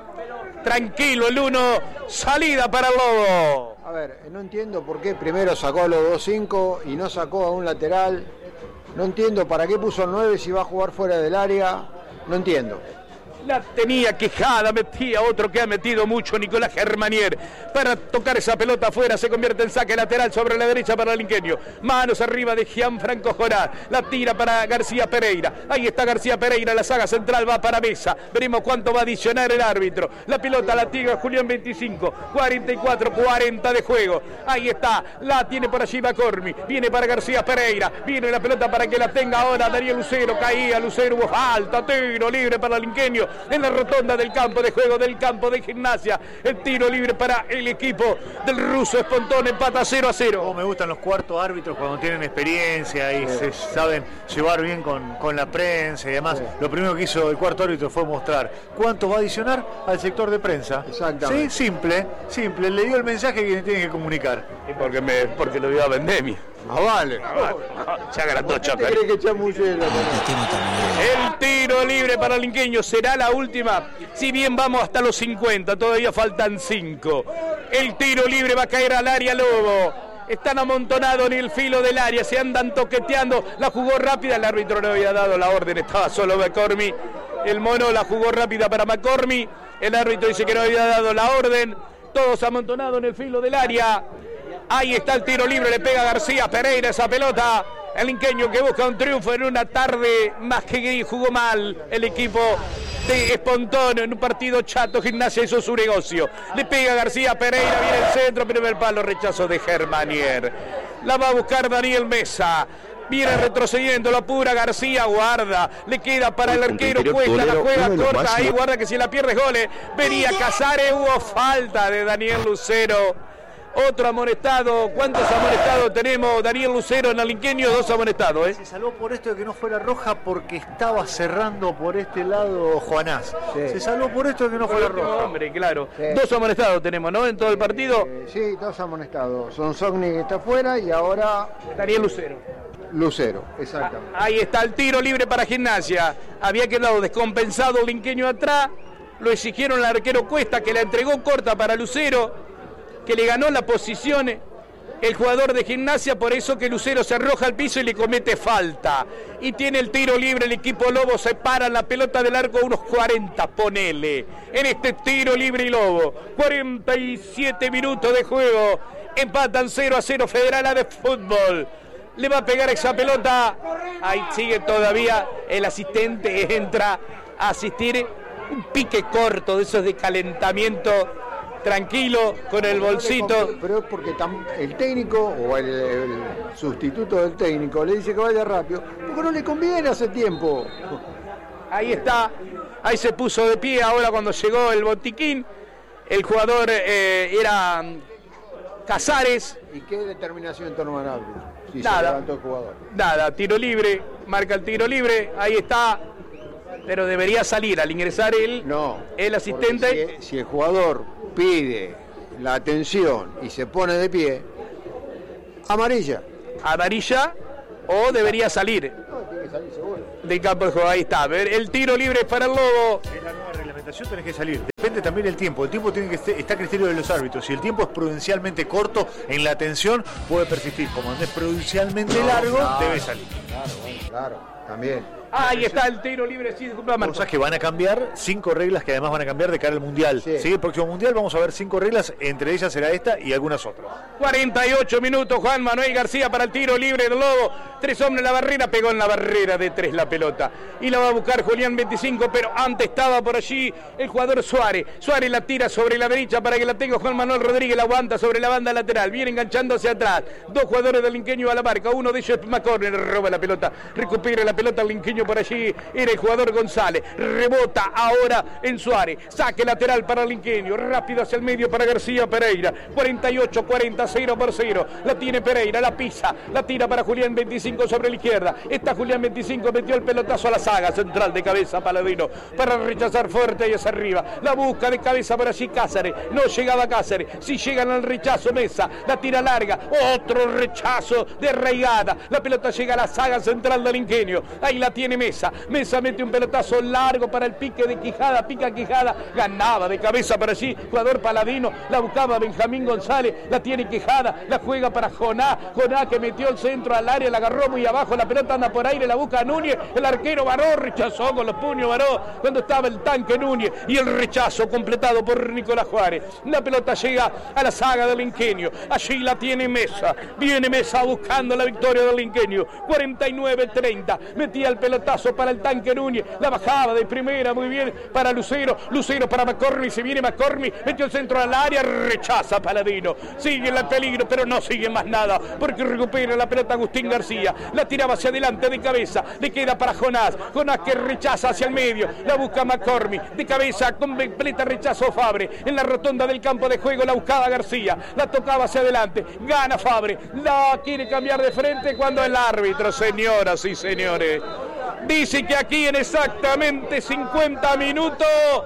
Tranquilo el uno, salida para el Lobo. A ver, no entiendo por qué primero sacó a los dos cinco y no sacó a un lateral. No entiendo para qué puso el nueve si va a jugar fuera del área. No entiendo. La tenía Quijada, metía otro que ha metido mucho, Nicolás Germanier, para tocar esa pelota afuera, se convierte en saque lateral sobre la derecha para el inqueño. Manos arriba de Gianfranco Jonás, la tira para García Pereira. Ahí está García Pereira, la saga central va para Mesa. Veremos cuánto va a adicionar el árbitro. La pelota la tira Julián veinticinco, cuarenta y cuatro cuarenta de juego. Ahí está, la tiene por allí Macormi, viene para García Pereira, viene la pelota para que la tenga ahora Daniel Lucero, caía Lucero, hubo falta, tiro libre para el inqueño. En la rotonda del campo de juego del campo de Gimnasia, el tiro libre para el equipo del ruso Espontón, empata cero a cero. Oh, me gustan los cuartos árbitros cuando tienen experiencia y sí. se saben llevar bien con, con la prensa y demás. Sí. Lo primero que hizo el cuarto árbitro fue mostrar cuánto va a adicionar al sector de prensa. Exactamente. Sí, simple, simple, le dio el mensaje que tiene que comunicar. Y porque, me, porque lo dio a Vendemia. Ah, vale. Ah, vale. Se agrandó Choca. ¿Qué que chamullero? El tiro libre para el inqueño será la última. Si bien vamos hasta los cincuenta, todavía faltan cinco. El tiro libre va a caer al área Lobo. Están amontonados en el filo del área, se andan toqueteando. La jugó rápida, el árbitro no había dado la orden, estaba solo Macormi. El mono la jugó rápida para Macormi. El árbitro dice que no había dado la orden. Todos amontonados en el filo del área. Ahí está el tiro libre, le pega García Pereira esa pelota. El inqueño que busca un triunfo en una tarde más que gris, jugó mal el equipo de Espontón en un partido chato. Gimnasia hizo su negocio. Le pega García Pereira, viene el centro, primer palo, rechazo de Germanier. La va a buscar Daniel Mesa. Viene retrocediendo, lo apura García, guarda, le queda para el arquero Cuesta, la juega corta, ahí guarda que si la pierde goles. Venía Casares, hubo falta de Daniel Lucero. Otro amonestado. ¿Cuántos amonestados tenemos? Daniel Lucero en el inqueño, dos amonestados, ¿eh? Se salvó por esto de que no fuera roja porque estaba cerrando por este lado Jonás. Sí. Se salvó por esto de que no fuera roja. Hombre, claro. Sí. Dos amonestados tenemos, ¿no? En todo el partido. Eh, sí, dos amonestados. Son Sogni que está afuera y ahora Daniel Lucero. Lucero, exactamente. Ahí está el tiro libre para Gimnasia. Había quedado descompensado el inqueño atrás. Lo exigieron al arquero Cuesta, que la entregó corta para Lucero, que le ganó la posición el jugador de Gimnasia, por eso que Lucero se arroja al piso y le comete falta. Y tiene el tiro libre el equipo Lobo, se para la pelota del arco unos cuarenta, ponele. En este tiro libre y Lobo, cuarenta y siete minutos de juego, empatan cero a cero Federal A de Fútbol. Le va a pegar esa pelota, ahí sigue todavía, el asistente entra a asistir, un pique corto de esos de calentamiento, tranquilo, con el bolsito. Pero es porque tam, el técnico o el, el sustituto del técnico le dice que vaya rápido, porque no le conviene hace tiempo. Ahí está, ahí se puso de pie ahora cuando llegó el botiquín. El jugador eh, era Casares. ¿Y qué determinación tomó el árbitro? Si nada, se levantó el jugador. Nada, tiro libre, marca el tiro libre, ahí está. Pero debería salir al ingresar el, no, el asistente. Si, si el jugador pide la atención y se pone de pie, amarilla. Amarilla o debería salir. No, tiene que salir seguro. Del campo de juego, ahí está. El tiro libre es para el Lobo. Es la nueva reglamentación, tenés que salir. Depende también del tiempo. El tiempo tiene que estar, está a criterio de los árbitros. Si el tiempo es prudencialmente corto en la atención, puede persistir. Como no es prudencialmente no, largo, claro, debe salir. Claro, bueno, claro, también. Ahí está el tiro libre, sí, disculpa, Marco. Cosas que van a cambiar, cinco reglas que además van a cambiar de cara al Mundial. Sí. ¿Sí? El próximo Mundial vamos a ver cinco reglas, entre ellas será esta y algunas otras. cuarenta y ocho minutos, Juan Manuel García para el tiro libre del Lobo. Tres hombres en la barrera, pegó en la barrera de tres la pelota. Y la va a buscar Julián veinticinco, pero antes estaba por allí el jugador Suárez. Suárez la tira sobre la derecha para que la tenga Juan Manuel Rodríguez, la aguanta sobre la banda lateral. Viene enganchando hacia atrás. Dos jugadores del Linqueño a la marca. Uno de ellos es Macorner, roba la pelota. Recupera la pelota el Linqueño por allí. Era el jugador González, rebota ahora en Suárez, saque lateral para el Linqueño, rápido hacia el medio para García Pereira, cuarenta y ocho cuarenta, cero por cero, la tiene Pereira, la pisa, la tira para Julián veinticinco sobre la izquierda, está Julián veinticinco, metió el pelotazo a la saga central de cabeza Paladino, para rechazar fuerte y hacia arriba, la busca de cabeza por allí Cáceres, no llegaba Cáceres, si llegan al rechazo Mesa, la tira larga, otro rechazo de Reigada, la pelota llega a la saga central del Linqueño, ahí la tiene Mesa, Mesa mete un pelotazo largo para el pique de Quijada, pica Quijada, ganaba de cabeza para allí, jugador Paladino, la buscaba Benjamín González, la tiene Quijada, la juega para Joná, Joná que metió el centro al área, la agarró muy abajo, la pelota anda por aire, la busca Núñez, el arquero Baró rechazó con los puños Baró, cuando estaba el tanque Núñez, y el rechazo completado por Nicolás Juárez, la pelota llega a la saga del Linqueño, allí la tiene Mesa, viene Mesa buscando la victoria del Linqueño, cuarenta y nueve treinta, metía el pelotazo para el tanque Núñez, la bajaba de primera, muy bien para Lucero, Lucero para McCormick, se viene McCormick, metió el centro al área, rechaza Paladino, sigue el peligro, pero no sigue más nada, porque recupera la pelota Agustín García, la tiraba hacia adelante de cabeza, le queda para Jonás, Jonás que rechaza hacia el medio, la busca McCormick, de cabeza, completa rechazo Fabre, en la rotonda del campo de juego, la buscaba García, la tocaba hacia adelante, gana Fabre, la quiere cambiar de frente cuando el árbitro, señoras y señores, dice que aquí en exactamente cincuenta minutos,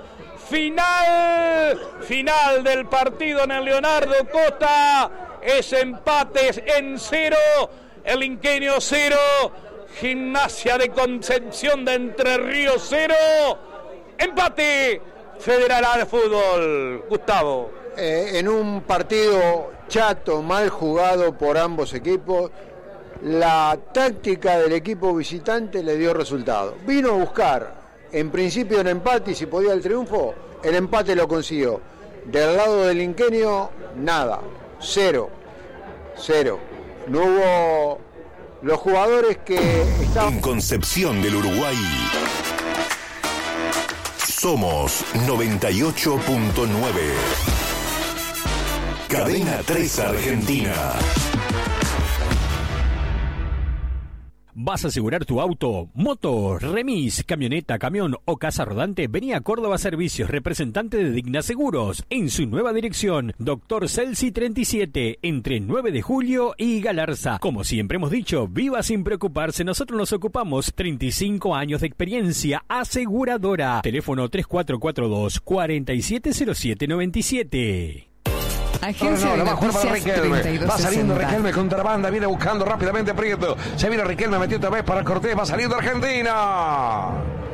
final, final del partido en el Leonardo Costa, es empates en cero, el Linqueño cero, Gimnasia de Concepción de Entre Ríos cero, empate, Federal A de Fútbol. Gustavo. Eh, en un partido chato, mal jugado por ambos equipos, la táctica del equipo visitante le dio resultado. Vino a buscar, en principio, el empate y si podía el triunfo, el empate lo consiguió. Del lado del Linqueño, nada, cero, cero. No hubo los jugadores que estaban... En Concepción del Uruguay, somos noventa y ocho punto nueve. Cadena tres Argentina. ¿Vas a asegurar tu auto, moto, remis, camioneta, camión o casa rodante? Vení a Córdoba Servicios, representante de Digna Seguros, en su nueva dirección, Doctor Celsi treinta y siete, entre nueve de julio y Galarza. Como siempre hemos dicho, viva sin preocuparse, nosotros nos ocupamos. treinta y cinco años de experiencia aseguradora. Teléfono tres cuatro cuatro dos, cuatro siete cero siete nueve siete. Agencia no, no, de noticias treinta y dos va saliendo sesenta. Riquelme contra banda, viene buscando rápidamente Prieto. Se viene Riquelme, metió otra vez para Cortés, va saliendo Argentina.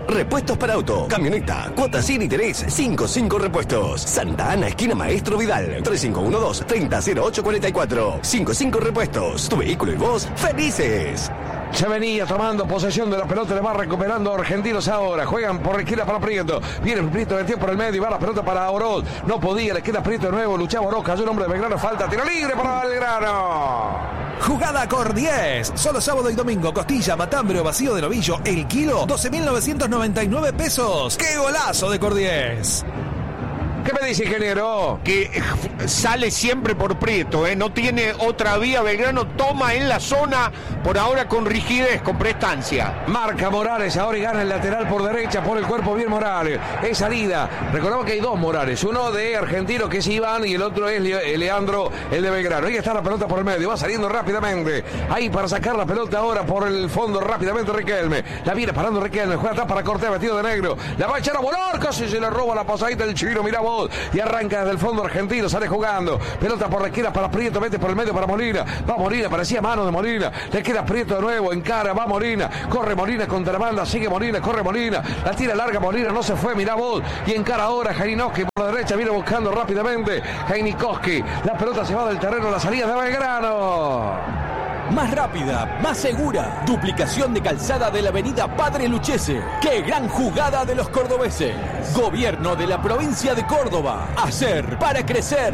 Repuestos para auto, camioneta, cuotas sin interés, cinco cinco Repuestos. Santa Ana, esquina Maestro Vidal, tres cinco uno dos, treinta cero ocho cuarenta y cuatro. cinco cinco Repuestos, tu vehículo y vos, felices. Se venía tomando posesión de la pelota, le va recuperando Argentinos ahora. Juegan por la izquierda para Prieto. Viene Prieto, metió por el medio y va la pelota para Oroz. No podía, le queda Prieto de nuevo. Luchaba Oroz, cayó el hombre de Belgrano. Falta, tiro libre para Belgrano. Jugada Cor diez. Solo sábado y domingo. Costilla, matambre o vacío de novillo. El kilo, doce mil novecientos noventa y nueve pesos. ¡Qué golazo de Cor diez! ¿Qué me dice, ingeniero? Que sale siempre por Prieto, ¿eh? No tiene otra vía. Belgrano toma en la zona, por ahora con rigidez, con prestancia. Marca Morales ahora y gana el lateral por derecha, por el cuerpo bien Morales. Es salida. Recordamos que hay dos Morales, uno de Argentino que es Iván y el otro es Le- Leandro, el de Belgrano. Ahí está la pelota por el medio, va saliendo rápidamente. Ahí para sacar la pelota ahora por el fondo rápidamente Riquelme. La viene parando Riquelme, juega atrás para Cortés vestido de negro. La va a echar a volar, casi se le roba la pasadita del chino, mira vos. Y arranca desde el fondo Argentino, sale jugando. Pelota por la izquierda para Prieto, mete por el medio para Molina. Va Molina, parecía mano de Molina. Le queda Prieto de nuevo, encara, va Molina. Corre Molina contra la banda, sigue Molina, corre Molina. La tira larga Molina, no se fue, mirá vos. Y encara ahora Jainikowski por la derecha, viene buscando rápidamente Jainikowski. La pelota se va del terreno, la salida de Belgrano. Más rápida, más segura. Duplicación de calzada de la avenida Padre Luchese. ¡Qué gran jugada de los cordobeses! Gobierno de la provincia de Córdoba. Hacer para crecer.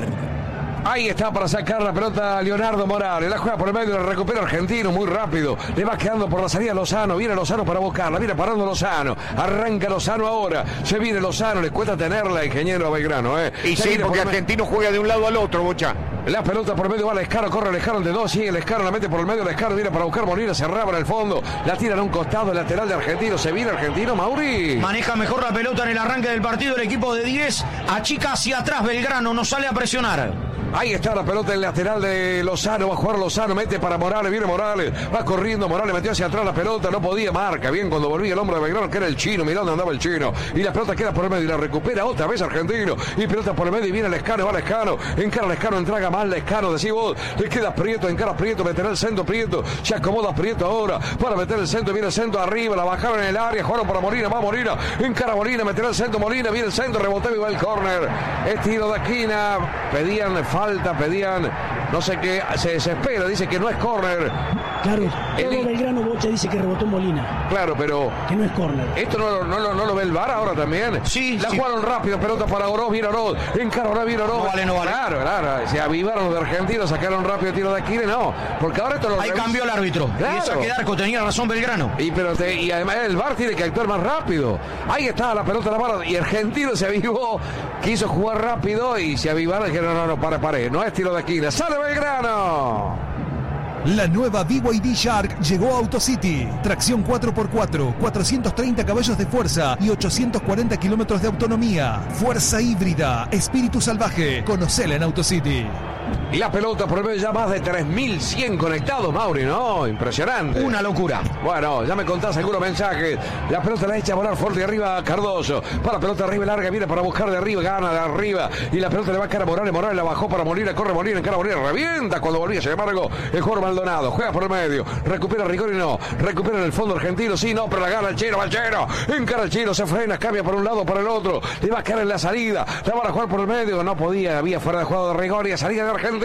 Ahí está para sacar la pelota Leonardo Morales. La juega por el medio, la recupera Argentino muy rápido. Le va quedando por la salida Lozano. Viene Lozano para buscarla. Viene parando Lozano. Arranca Lozano ahora. Se viene Lozano. Le cuesta tenerla, ingeniero Belgrano. ¿eh? Y sí, porque por Argentino me... juega de un lado al otro, Bocha. La pelota por medio va al Lescano. Corre el Lescano de dos. Sigue el Lescano. La mete por el medio. El Lescano viene para buscar Molina. Cerraba en el fondo. La tiran a un costado. El lateral de Argentino. Se viene Argentino. Mauri. Maneja mejor la pelota en el arranque del partido. El equipo de diez. Achica hacia atrás Belgrano. No sale a presionar. Ahí está la pelota en el lateral de Lozano. Va a jugar Lozano, mete para Morales, viene Morales, va corriendo Morales, metió hacia atrás la pelota, no podía, marca bien cuando volvía el hombre de Belgrano, que era el chino, mirá dónde andaba el chino. Y la pelota queda por el medio y la recupera otra vez Argentino. Y pelota por el medio y viene Lescano, va Lescano, encara Lescano, entrega mal Lescano, decís vos, le queda Prieto, encara Prieto, meterá el centro Prieto, se acomoda Prieto ahora para meter el centro, viene el centro arriba, la bajaron en el área, jugaron para Molina, va Molina, encara Molina, meterá el centro Molina, viene el centro, reboteo y va el córner. Es tiro de esquina, pedían falta, pedían no sé qué, se desespera, dice que no es córner. Claro, todo Belgrano Bocha dice que rebotó Molina. Claro, pero que no es córner. ¿Esto no, no, no, no lo ve el V A R ahora también? Sí, la sí. jugaron rápido, pelota para Oroz, viene Oroz, encara Oroz, viene Oroz. No vale, no vale. Claro, claro, se avivaron los de Argentinos, sacaron rápido tiro de esquina, no, porque ahora esto lo Ahí revis... cambió el árbitro. Claro. Y eso que Darco tenía razón Belgrano. Y, pero te, y además el V A R tiene que actuar más rápido. Ahí está la pelota en la mano y Argentino se avivó, quiso jugar rápido y se avivaron y dijeron no, no, no, para, para, no es tiro de esquina, sale Belgrano. La nueva B Y D Shark llegó a AutoCity. Tracción cuatro por cuatro, cuatrocientos treinta caballos de fuerza y ochocientos cuarenta kilómetros de autonomía. Fuerza híbrida, espíritu salvaje. Conocela en AutoCity. Y la pelota por el medio, ya más de tres mil cien conectados, Mauri, ¿no? Impresionante. Una locura. Bueno, ya me contás algunos mensajes. La pelota la echa a volar fuerte de arriba a Cardoso. Para la pelota arriba larga, viene para buscar de arriba, gana de arriba. Y la pelota le va a caer a Morales. Morales la bajó para Molina, corre Molina, encara Molina, revienta cuando volvía. Sin embargo, el jugador Maldonado juega por el medio. Recupera Rigori, no. Recupera en el fondo Argentino, sí, no, pero la gana el chino, va el chino. Encara el chino, se frena, cambia por un lado, para el otro. Le va a caer en la salida. La van a jugar por el medio. No podía, había fuera de juego de Rigori, salida de Argentino.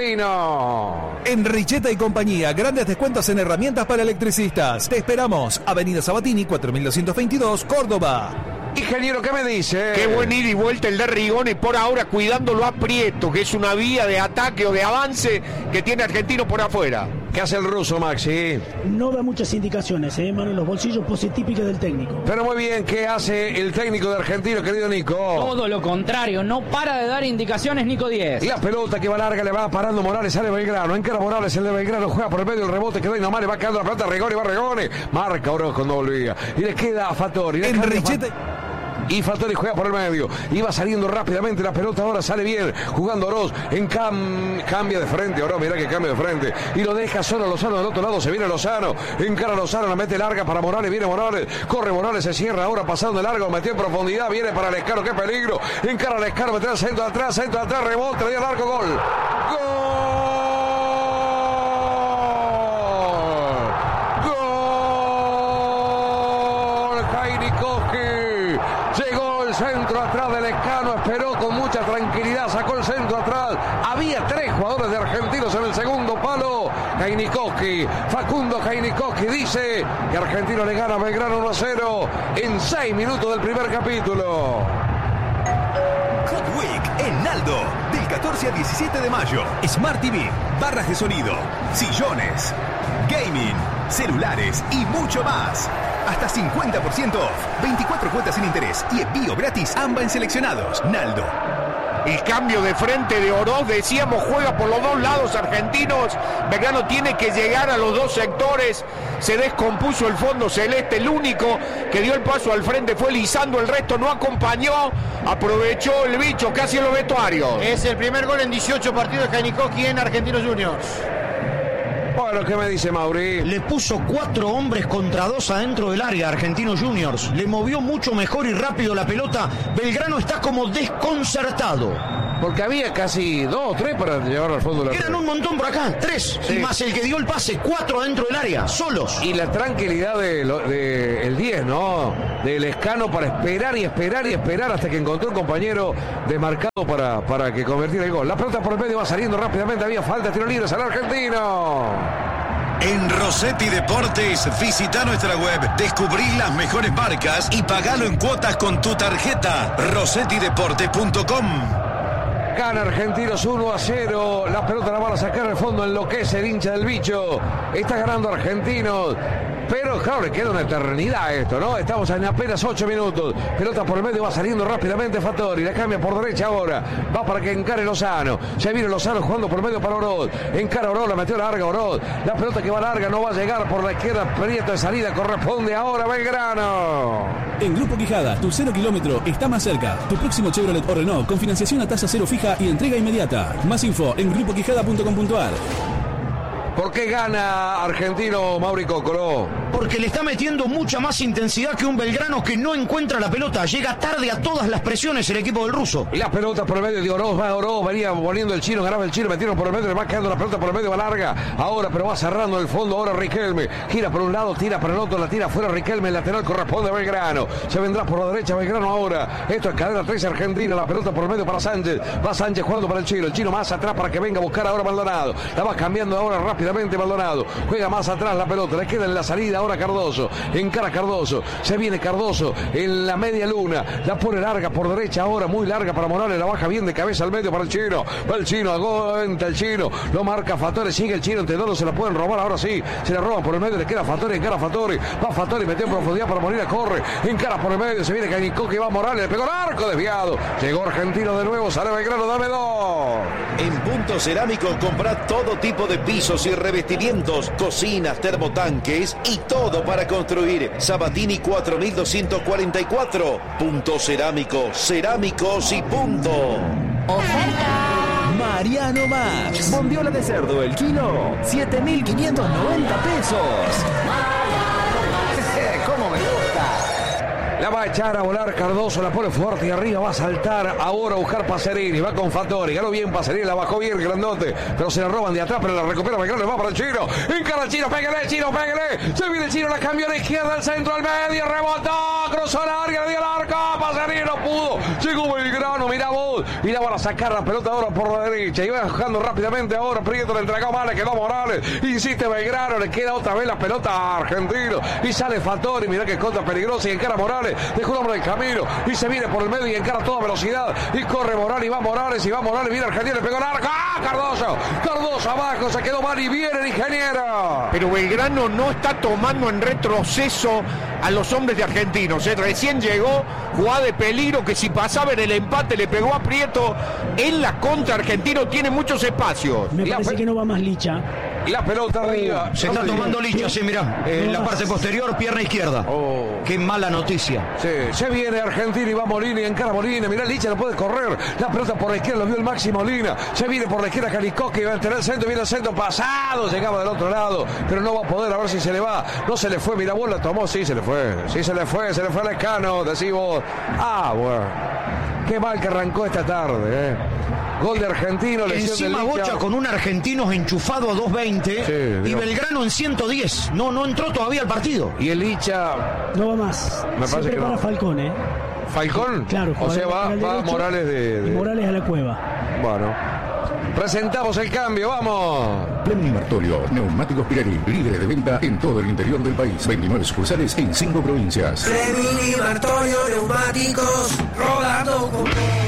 En Richeta y compañía, grandes descuentos en herramientas para electricistas. Te esperamos. Avenida Sabatini, cuatro mil doscientos veintidós, Córdoba. Ingeniero, ¿qué me dice? Qué buen ida y vuelta el de Rigoni, por ahora cuidándolo a Prieto, que es una vía de ataque o de avance que tiene Argentino por afuera. ¿Qué hace el ruso, Maxi? No da muchas indicaciones, eh, mano en los bolsillos, pose típica del técnico. Pero muy bien, ¿qué hace el técnico de Argentino, querido Nico? Todo lo contrario, no para de dar indicaciones Nico diez. Y la pelota que va larga, le va parando Morales, sale Belgrano, encara Morales, el de Belgrano, juega por el medio, el rebote, quedó Inamar, le va quedando la pelota, Rigoni, va Rigoni, marca Oroz cuando volvía. Y le queda a Fattori. En Richeta... Y Fattori juega por el medio. Iba saliendo rápidamente la pelota. Ahora sale bien. Jugando Oroz. En cam... Cambia de frente. Oroz, mirá que cambia de frente. Y lo deja solo Lozano del otro lado. Se viene Lozano. Encara Lozano. La mete larga para Morales. Viene Morales. Corre Morales. Se cierra ahora pasando de largo. Metió en profundidad. Viene para Lescano. Qué peligro. Encara Lescano. Mete al centro de atrás. Centro de atrás. Rebote. Le dio largo. Gol. Gol. Gol. Jainikowski. con mucha tranquilidad, sacó el centro atrás. Había tres jugadores de Argentinos en el segundo palo. Heinikowski, Facundo Heinikowski dice que Argentino le gana a Belgrano uno a cero en seis minutos del primer capítulo. Hot Week en Aldo, del catorce al diecisiete de mayo. Smart T V, barras de sonido, sillones, gaming, celulares y mucho más. Hasta cincuenta por ciento off, veinticuatro cuotas sin interés y envío gratis ambas en seleccionados. Naldo. El cambio de frente de Oroz, decíamos, juega por los dos lados Argentinos. Belgrano tiene que llegar a los dos sectores. Se descompuso el fondo celeste. El único que dio el paso al frente fue Lisandro. El resto no acompañó. Aprovechó el bicho casi en los vestuarios. Es el primer gol en dieciocho partidos de Heinikowski en Argentinos Juniors. Bueno, ¿qué me dice Mauri? Le puso cuatro hombres contra dos adentro del área Argentinos Juniors. Le movió mucho mejor y rápido la pelota. Belgrano está como desconcertado. Porque había casi dos o tres para llevar al fondo de la Eran red. un montón por acá, tres. Sí. Y más el que dio el pase, cuatro adentro del área, solos. Y la tranquilidad del de, de diez, ¿no? Del Escano para esperar y esperar y esperar hasta que encontró un compañero desmarcado para, para que convirtiera el gol. La pelota por el medio va saliendo rápidamente. Había falta, tiro libre al argentino. En Rossetti Deportes, visita nuestra web, descubrí las mejores marcas y pagalo en cuotas con tu tarjeta. rossetti deportes punto com. Gana Argentinos uno a cero. La pelota la van a sacar al fondo. Enloquece el hincha del bicho. Está ganando Argentinos. Pero claro, le queda una eternidad esto, ¿no? Estamos en apenas ocho minutos. Pelota por el medio, va saliendo rápidamente Fattori. La cambia por derecha ahora. Va para que encare Lozano. Se viene Lozano jugando por el medio para Oroz. Encara Oroz, la metió larga Oroz. La pelota que va larga no va a llegar por la izquierda. Prieto de salida. Corresponde ahora Belgrano. En Grupo Quijada, tu cero kilómetro está más cerca. Tu próximo Chevrolet o Renault con financiación a tasa cero fija y entrega inmediata. Más info en grupo quijada punto com punto a r. ¿Por qué gana Argentino Mauri Cocolo? Porque le está metiendo mucha más intensidad que un Belgrano que no encuentra la pelota. Llega tarde a todas las presiones el equipo del ruso. Y la pelota por el medio de Oroz, va Oroz, venía volviendo el chino, ganaba el chino, metieron por el medio, le va quedando la pelota por el medio, va larga. Ahora, pero va cerrando el fondo, ahora Riquelme. Gira por un lado, tira para el otro, la tira fuera Riquelme, el lateral corresponde a Belgrano. Se vendrá por la derecha Belgrano ahora. Esto es cadena tres Argentina, la pelota por el medio para Sánchez. Va Sánchez jugando para el chino, el chino más atrás para que venga a buscar ahora Maldonado. La va cambiando ahora rápidamente Maldonado. Juega más atrás la pelota, le queda en la salida ahora Cardoso. Encara Cardoso, se viene Cardoso en la media luna, la pone larga por derecha ahora, muy larga para Morales, la baja bien de cabeza al medio para el chino. Va el chino, aguanta el chino, lo marca Fattori, sigue el chino, entre dos se la pueden robar, ahora sí, se la roban por el medio, le queda Fattori, encara Fattori, va Fattori, metió en profundidad para Molina, corre, encara por el medio, se viene Heinikowski, va Morales, le pegó el arco desviado, llegó Argentino de nuevo, sale Belgrano, dame dos. En Punto Cerámico comprá todo tipo de pisos y revestimientos, cocinas, termotanques y todo para construir. Sabatini cuatro mil doscientos cuarenta y cuatro. Punto Cerámico, cerámicos y punto. Oferta. Mariano Max. Bondiola de cerdo el kilo, siete mil quinientos noventa pesos. ¿Cómo me gusta? La va a echar a volar Cardoso, la pone fuerte y arriba va a saltar ahora a buscar Pacerini, va con Fattori, ganó bien Pacerini, la bajó bien grandote, pero se la roban de atrás, pero la recupera Belgrano, va para el chino, encara el chino, pégale, chino, pégale, se viene el chino, la cambió a la izquierda, al centro, al medio, rebotó, cruzó el área, le dio el arco, Pacerini no pudo, llegó Belgrano, mira vos, y la van a sacar la pelota ahora por la derecha, y va jugando rápidamente ahora, Prieto le entregó mal, le quedó Morales, insiste Belgrano, le queda otra vez la pelota a Argentino, y sale Fattori, mira que contra peligrosa, y encara Morales, dejó el hombre del camino y se viene por el medio y encara a toda velocidad y corre Morales y va Morales y va Morales, viene Argentino, le pegó el arco, ¡ah! Cardoso, Cardoso abajo, se quedó mal y viene el ingeniero. Pero Belgrano no está tomando en retroceso a los hombres de Argentinos, ¿eh? Recién llegó, jugada de peligro que si pasaba en el empate le pegó a Prieto, en la contra Argentino tiene muchos espacios. Me parece que no va más Licha. La pelota arriba. Se está tomando Licha, sí, mirá. En eh, la parte posterior, pierna izquierda. Oh. Qué mala noticia. Sí, se viene Argentina y va Molina y encara Molina. Mirá, Licha no puede correr. La pelota por la izquierda lo vio el Maxi Molina. Se viene por la izquierda Heinikowski, va a tener el centro, viene el centro pasado. Llegaba del otro lado, pero no va a poder, a ver si se le va. No se le fue, Mirabol la tomó, sí se le fue. Sí se le fue, se le fue al Escano, decís vos. Ah, bueno. Qué mal que arrancó esta tarde, eh. Gol de Argentino, lesión encima de Licha. Bocha con un Argentinos enchufado a dos veinte, sí, y Belgrano en ciento diez. No, no entró todavía al partido. Y el Licha no va más. Me Se parece prepara que no. Falcón, ¿eh? ¿Falcón? Claro, o sea, va, va derecho, Morales de, de... Morales a la cueva. Bueno. Presentamos el cambio, vamos. Fleming Martorio, neumáticos Pirelli, líderes de venta en todo el interior del país. veintinueve sucursales en cinco provincias. Fleming Martorio, neumáticos, rodando con...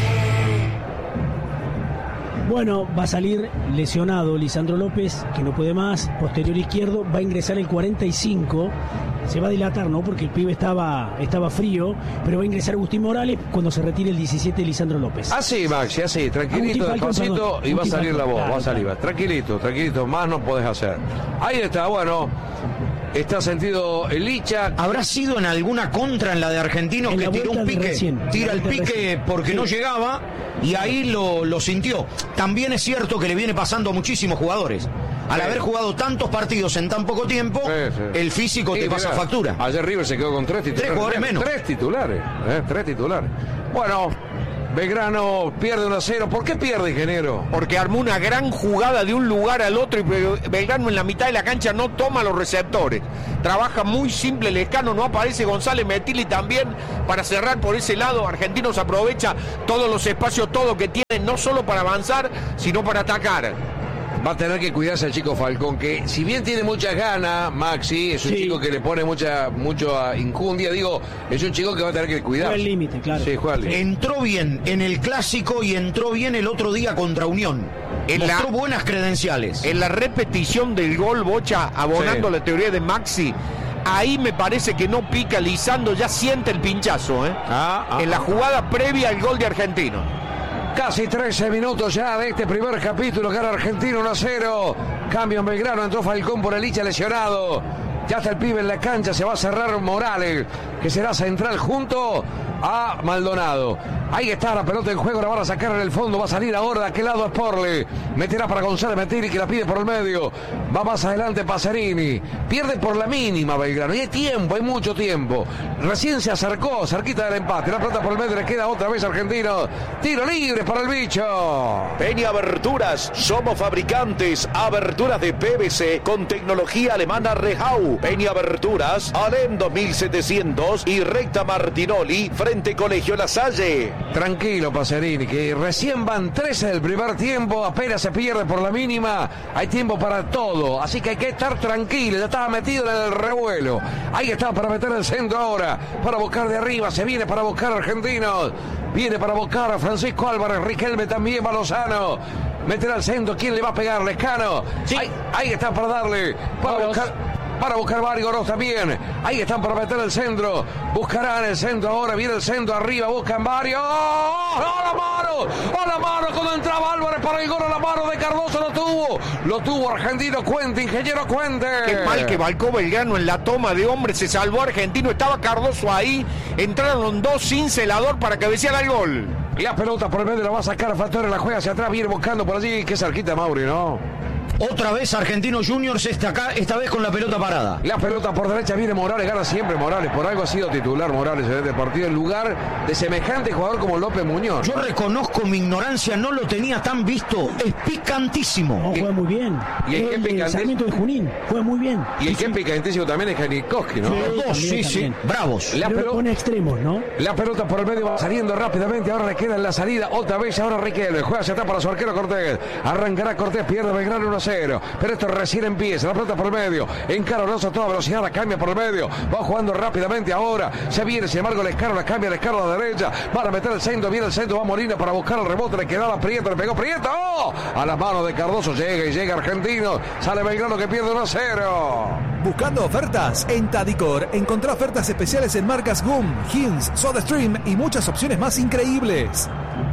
Bueno, va a salir lesionado Lisandro López, que no puede más, posterior izquierdo, va a ingresar el cuarenta y cinco, se va a dilatar, ¿no? Porque el pibe estaba, estaba frío, pero va a ingresar Agustín Morales cuando se retire el diecisiete Lisandro López. Así, Maxi, así, tranquilito, despacito, y va a salir la voz, va a salir, va. Tranquilito, tranquilito, más no podés hacer. Ahí está, bueno. Está sentido el Licha. ¿Habrá sido en alguna contra en la de Argentinos en que tiró un pique? Recién, tira el pique recién. porque sí. no llegaba y ahí lo, lo sintió. También es cierto que le viene pasando a muchísimos jugadores. Al sí. haber jugado tantos partidos en tan poco tiempo, sí, sí. el físico sí, te pasa mira, factura. Ayer River se quedó con tres titulares. Tres jugadores menos. Tres titulares, eh, tres titulares. Bueno, Belgrano pierde uno a cero. ¿Por qué pierde, ingeniero? Porque armó una gran jugada de un lugar al otro y Belgrano en la mitad de la cancha no toma los receptores. Trabaja muy simple Lescano, no aparece González Metilli también para cerrar por ese lado. Argentinos aprovecha todos los espacios, todo que tienen, no solo para avanzar, sino para atacar. Va a tener que cuidarse el chico Falcón, que si bien tiene muchas ganas, Maxi, es un sí. chico que le pone mucha mucho injundia, digo, es un chico que va a tener que cuidar. Juega al límite, claro. Sí, juega al límite. Entró bien en el Clásico y entró bien el otro día contra Unión. En Mostró la, buenas credenciales. En la repetición del gol, Bocha, abonando sí. la teoría de Maxi, ahí me parece que no pica Lisandro, ya siente el pinchazo, ¿eh? Ah, ah, en la jugada previa al gol de Argentino. Casi trece minutos ya de este primer capítulo. Gana Argentino uno a cero. Cambio en Belgrano. Entró Falcón por el Licha lesionado. Ya está el pibe en la cancha. Se va a cerrar Morales, que será central junto a Maldonado. Ahí está la pelota en juego. La van a sacar en el fondo. Va a salir ahora de aquel lado a Sporle. Meterá para González Metilli, que la pide por el medio. Va más adelante Pacerini. Pierde por la mínima Belgrano. Y hay tiempo, hay mucho tiempo. Recién se acercó, cerquita del empate. La pelota por el medio. Le queda otra vez Argentino. Tiro libre para el bicho. Peña Aberturas. Somos fabricantes. Aberturas de P V C con tecnología alemana Rehau. Peña Aberturas. Alem dos mil setecientos y Recta Martinoli frente Colegio La Salle. Tranquilo, Pacerini, que recién van trece del primer tiempo, apenas se pierde por la mínima, hay tiempo para todo, así que hay que estar tranquilo, ya estaba metido en el revuelo, ahí está para meter el centro ahora, para buscar de arriba, se viene para buscar a Argentinos, viene para buscar a Francisco Álvarez, Riquelme también va Lozano, meterá al centro, ¿quién le va a pegar? Lescano, sí. ahí, ahí está para darle, para Vamos. buscar... Para buscar Vargoros también. Ahí están para meter el centro. Buscarán el centro ahora. Viene el centro arriba. Buscan varios. ¡Oh, la mano! ¡Oh, la mano! Cuando entraba Álvarez para el gol. ¡A la mano de Cardoso! Lo tuvo. Lo tuvo Argentino. Cuente, ingeniero Cuente. Qué mal que balcó Belgrano en la toma de hombre. Se salvó Argentino. Estaba Cardoso ahí. Entraron dos sin celador para cabecear al gol. La pelota por el medio la va a sacar a Fatore. La juega hacia atrás. Viene buscando por allí. Qué cerquita Mauri, ¿no? Otra vez Argentinos Juniors está acá, esta vez con la pelota parada. La pelota por derecha viene Morales, gana siempre Morales. Por algo ha sido titular Morales en este partido en lugar de semejante jugador como López Muñoz. Yo reconozco mi ignorancia, no lo tenía tan visto. Es picantísimo. No, juega muy bien. Y el que es picantísimo de Junín, juega muy bien. Y el que es picantísimo también es Janikowski, ¿no? Sí, Los dos, sí, sí. Bravos. La pelota pone extremos, ¿no? La pelota por el medio va saliendo rápidamente. Ahora le queda en la salida. Otra vez, ahora Riquelme. Juega hacia atrás para su arquero Cortés. Arrancará Cortés, pierde Belgrano uno a cero. Pero esto recién empieza, la pelota por el medio, encara Alonso a toda velocidad, la cambia por el medio, va jugando rápidamente ahora, se viene, sin embargo Lescano, la cambia Lescano a la derecha, van a meter el centro, viene el centro, va Molina para buscar el rebote, le quedaba Prieto, le pegó Prieto, ¡oh! A las manos de Cardoso, llega y llega Argentino, sale Belgrano que pierde uno a cero. Buscando ofertas en Tadicor, encontrá ofertas especiales en marcas Gum, Hins, SodaStream y muchas opciones más increíbles.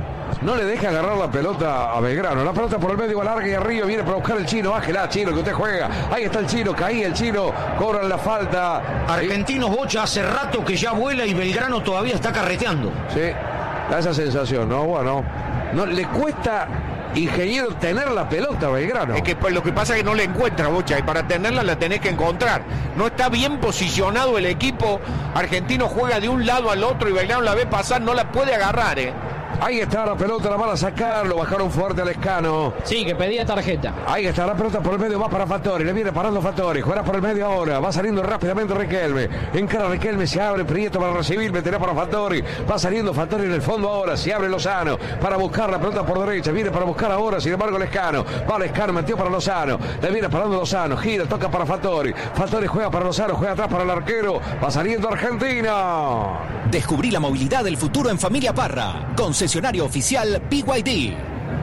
No le deja agarrar la pelota a Belgrano. La pelota por el medio, larga y arriba. Viene para buscar el Chino. Bájela, Chino, que usted juega. Ahí está el Chino. Caía el Chino. Cobran la falta. Argentinos Bocha hace rato que ya vuela y Belgrano todavía está carreteando. Sí, da esa sensación, ¿no? Bueno, no le cuesta, ingeniero, tener la pelota a Belgrano. Es que pues, lo que pasa es que no le encuentra, Bocha. Y para tenerla la tenés que encontrar. No está bien posicionado el equipo. Argentino juega de un lado al otro y Belgrano la ve pasar. No la puede agarrar, ¿eh? Ahí está la pelota, la van a sacar, lo bajaron fuerte al Escano. Sí, que pedía tarjeta. Ahí está la pelota por el medio, va para Fattori, le viene parando Fattori, juega por el medio ahora, va saliendo rápidamente Riquelme, encara Riquelme, se abre Prieto para recibir, meterá para Fattori, va saliendo Fattori en el fondo ahora, se abre Lozano para buscar la pelota por derecha, viene para buscar ahora, sin embargo Lescano, va Lescano, metió para Lozano, le viene parando Lozano, gira, toca para Fattori, Fattori juega para Lozano, juega atrás para el arquero, va saliendo Argentina. Descubrí la movilidad del futuro en Familia Parra, concesionario oficial B Y D.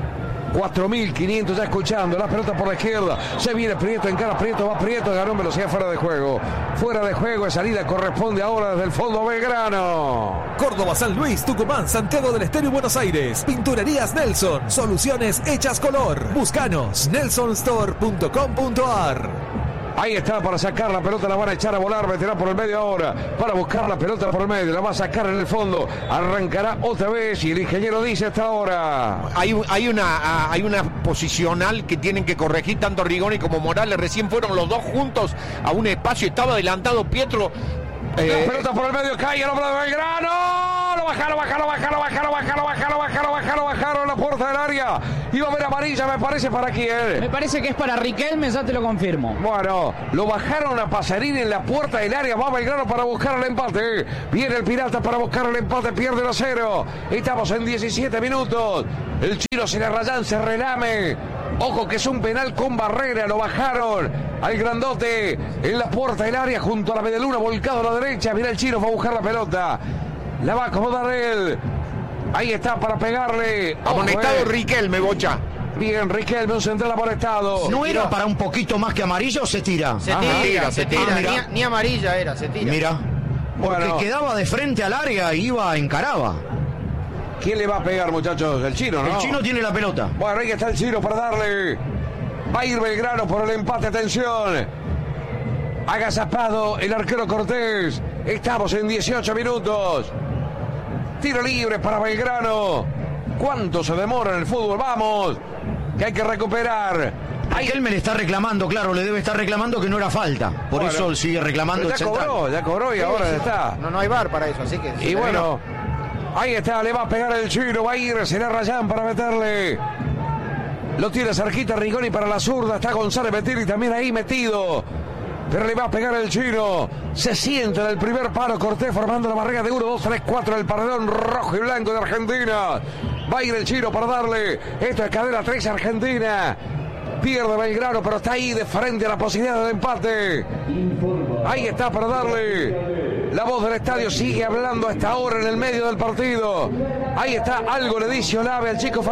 cuatro mil quinientos ya escuchando, la pelota por la izquierda, se viene Prieto, encara Prieto, va Prieto, ganó en velocidad fuera de juego, fuera de juego, de salida corresponde ahora desde el fondo Belgrano. Córdoba, San Luis, Tucumán, Santiago del Estero y Buenos Aires. Pinturerías Nelson, soluciones hechas color. Búscanos, nelson store punto com punto a r. Ahí está para sacar la pelota, la van a echar a volar, meterá por el medio ahora, para buscar la pelota por el medio, la va a sacar en el fondo, arrancará otra vez y el ingeniero dice hasta ahora. Hay, hay, una, hay una posicional que tienen que corregir tanto Rigoni como Morales, recién fueron los dos juntos a un espacio, estaba adelantado Pietro. Eh, la pelota por el medio, cae el hombre de Belgrano, lo bajaron, bajaron, bajaron, bajaron, bajaron, bajaron, bajaron, bajaron, bajaron la puerta del área, iba a ver amarilla, me parece, ¿para quién? Me parece que es para Riquelme, ya te lo confirmo. Bueno, lo bajaron a Pasarín en la puerta del área, va Belgrano para buscar el empate, viene el Pirata para buscar el empate, pierde el cero, estamos en diecisiete minutos, el Chino se le rayan, se relame. Ojo que es un penal con barrera, lo bajaron al grandote en la puerta del área junto a la medialuna, volcado a la derecha, mira el Chino, va a buscar la pelota, la va a acomodar él, ahí está para pegarle. Amonestado eh. Riquelme, Bocha. Bien, Riquelme, un central amonestado. ¿No era para un poquito más que amarillo o se tira? Se tira, tira, se tira, ah, ni, ni amarilla era, se tira. Mira, porque bueno, quedaba de frente al área y iba, encaraba. ¿Quién le va a pegar, muchachos? El Chino, ¿no? El Chino tiene la pelota. Bueno, ahí está el Chino para darle. Va a ir Belgrano por el empate, atención. Agazapado el arquero Cortés. Estamos en dieciocho minutos. Tiro libre para Belgrano. ¿Cuánto se demora en el fútbol? Vamos, que hay que recuperar. Ahí él me le está reclamando, claro, le debe estar reclamando que no era falta. Por bueno, eso sigue reclamando ya el central. cobró, ya cobró y sí, ahora sí, está. No, no hay V A R para eso, así que... Y bueno, ahí está, le va a pegar el Chino, va a ir, será Rayán para meterle. Lo tiene cerquita Rigoni para la zurda, está González Betiri también ahí metido. Pero le va a pegar el Chino. Se siente en el primer palo Cortés formando la barrera de uno, dos, tres, cuatro en el paredón rojo y blanco de Argentina. Va a ir el Chino para darle. Esto es cadena tres Argentina. Pierde Belgrano, pero está ahí de frente a la posibilidad del empate. Ahí está para darle. La voz del estadio sigue hablando a esta hora en el medio del partido. Ahí está, algo le dice Olave al chico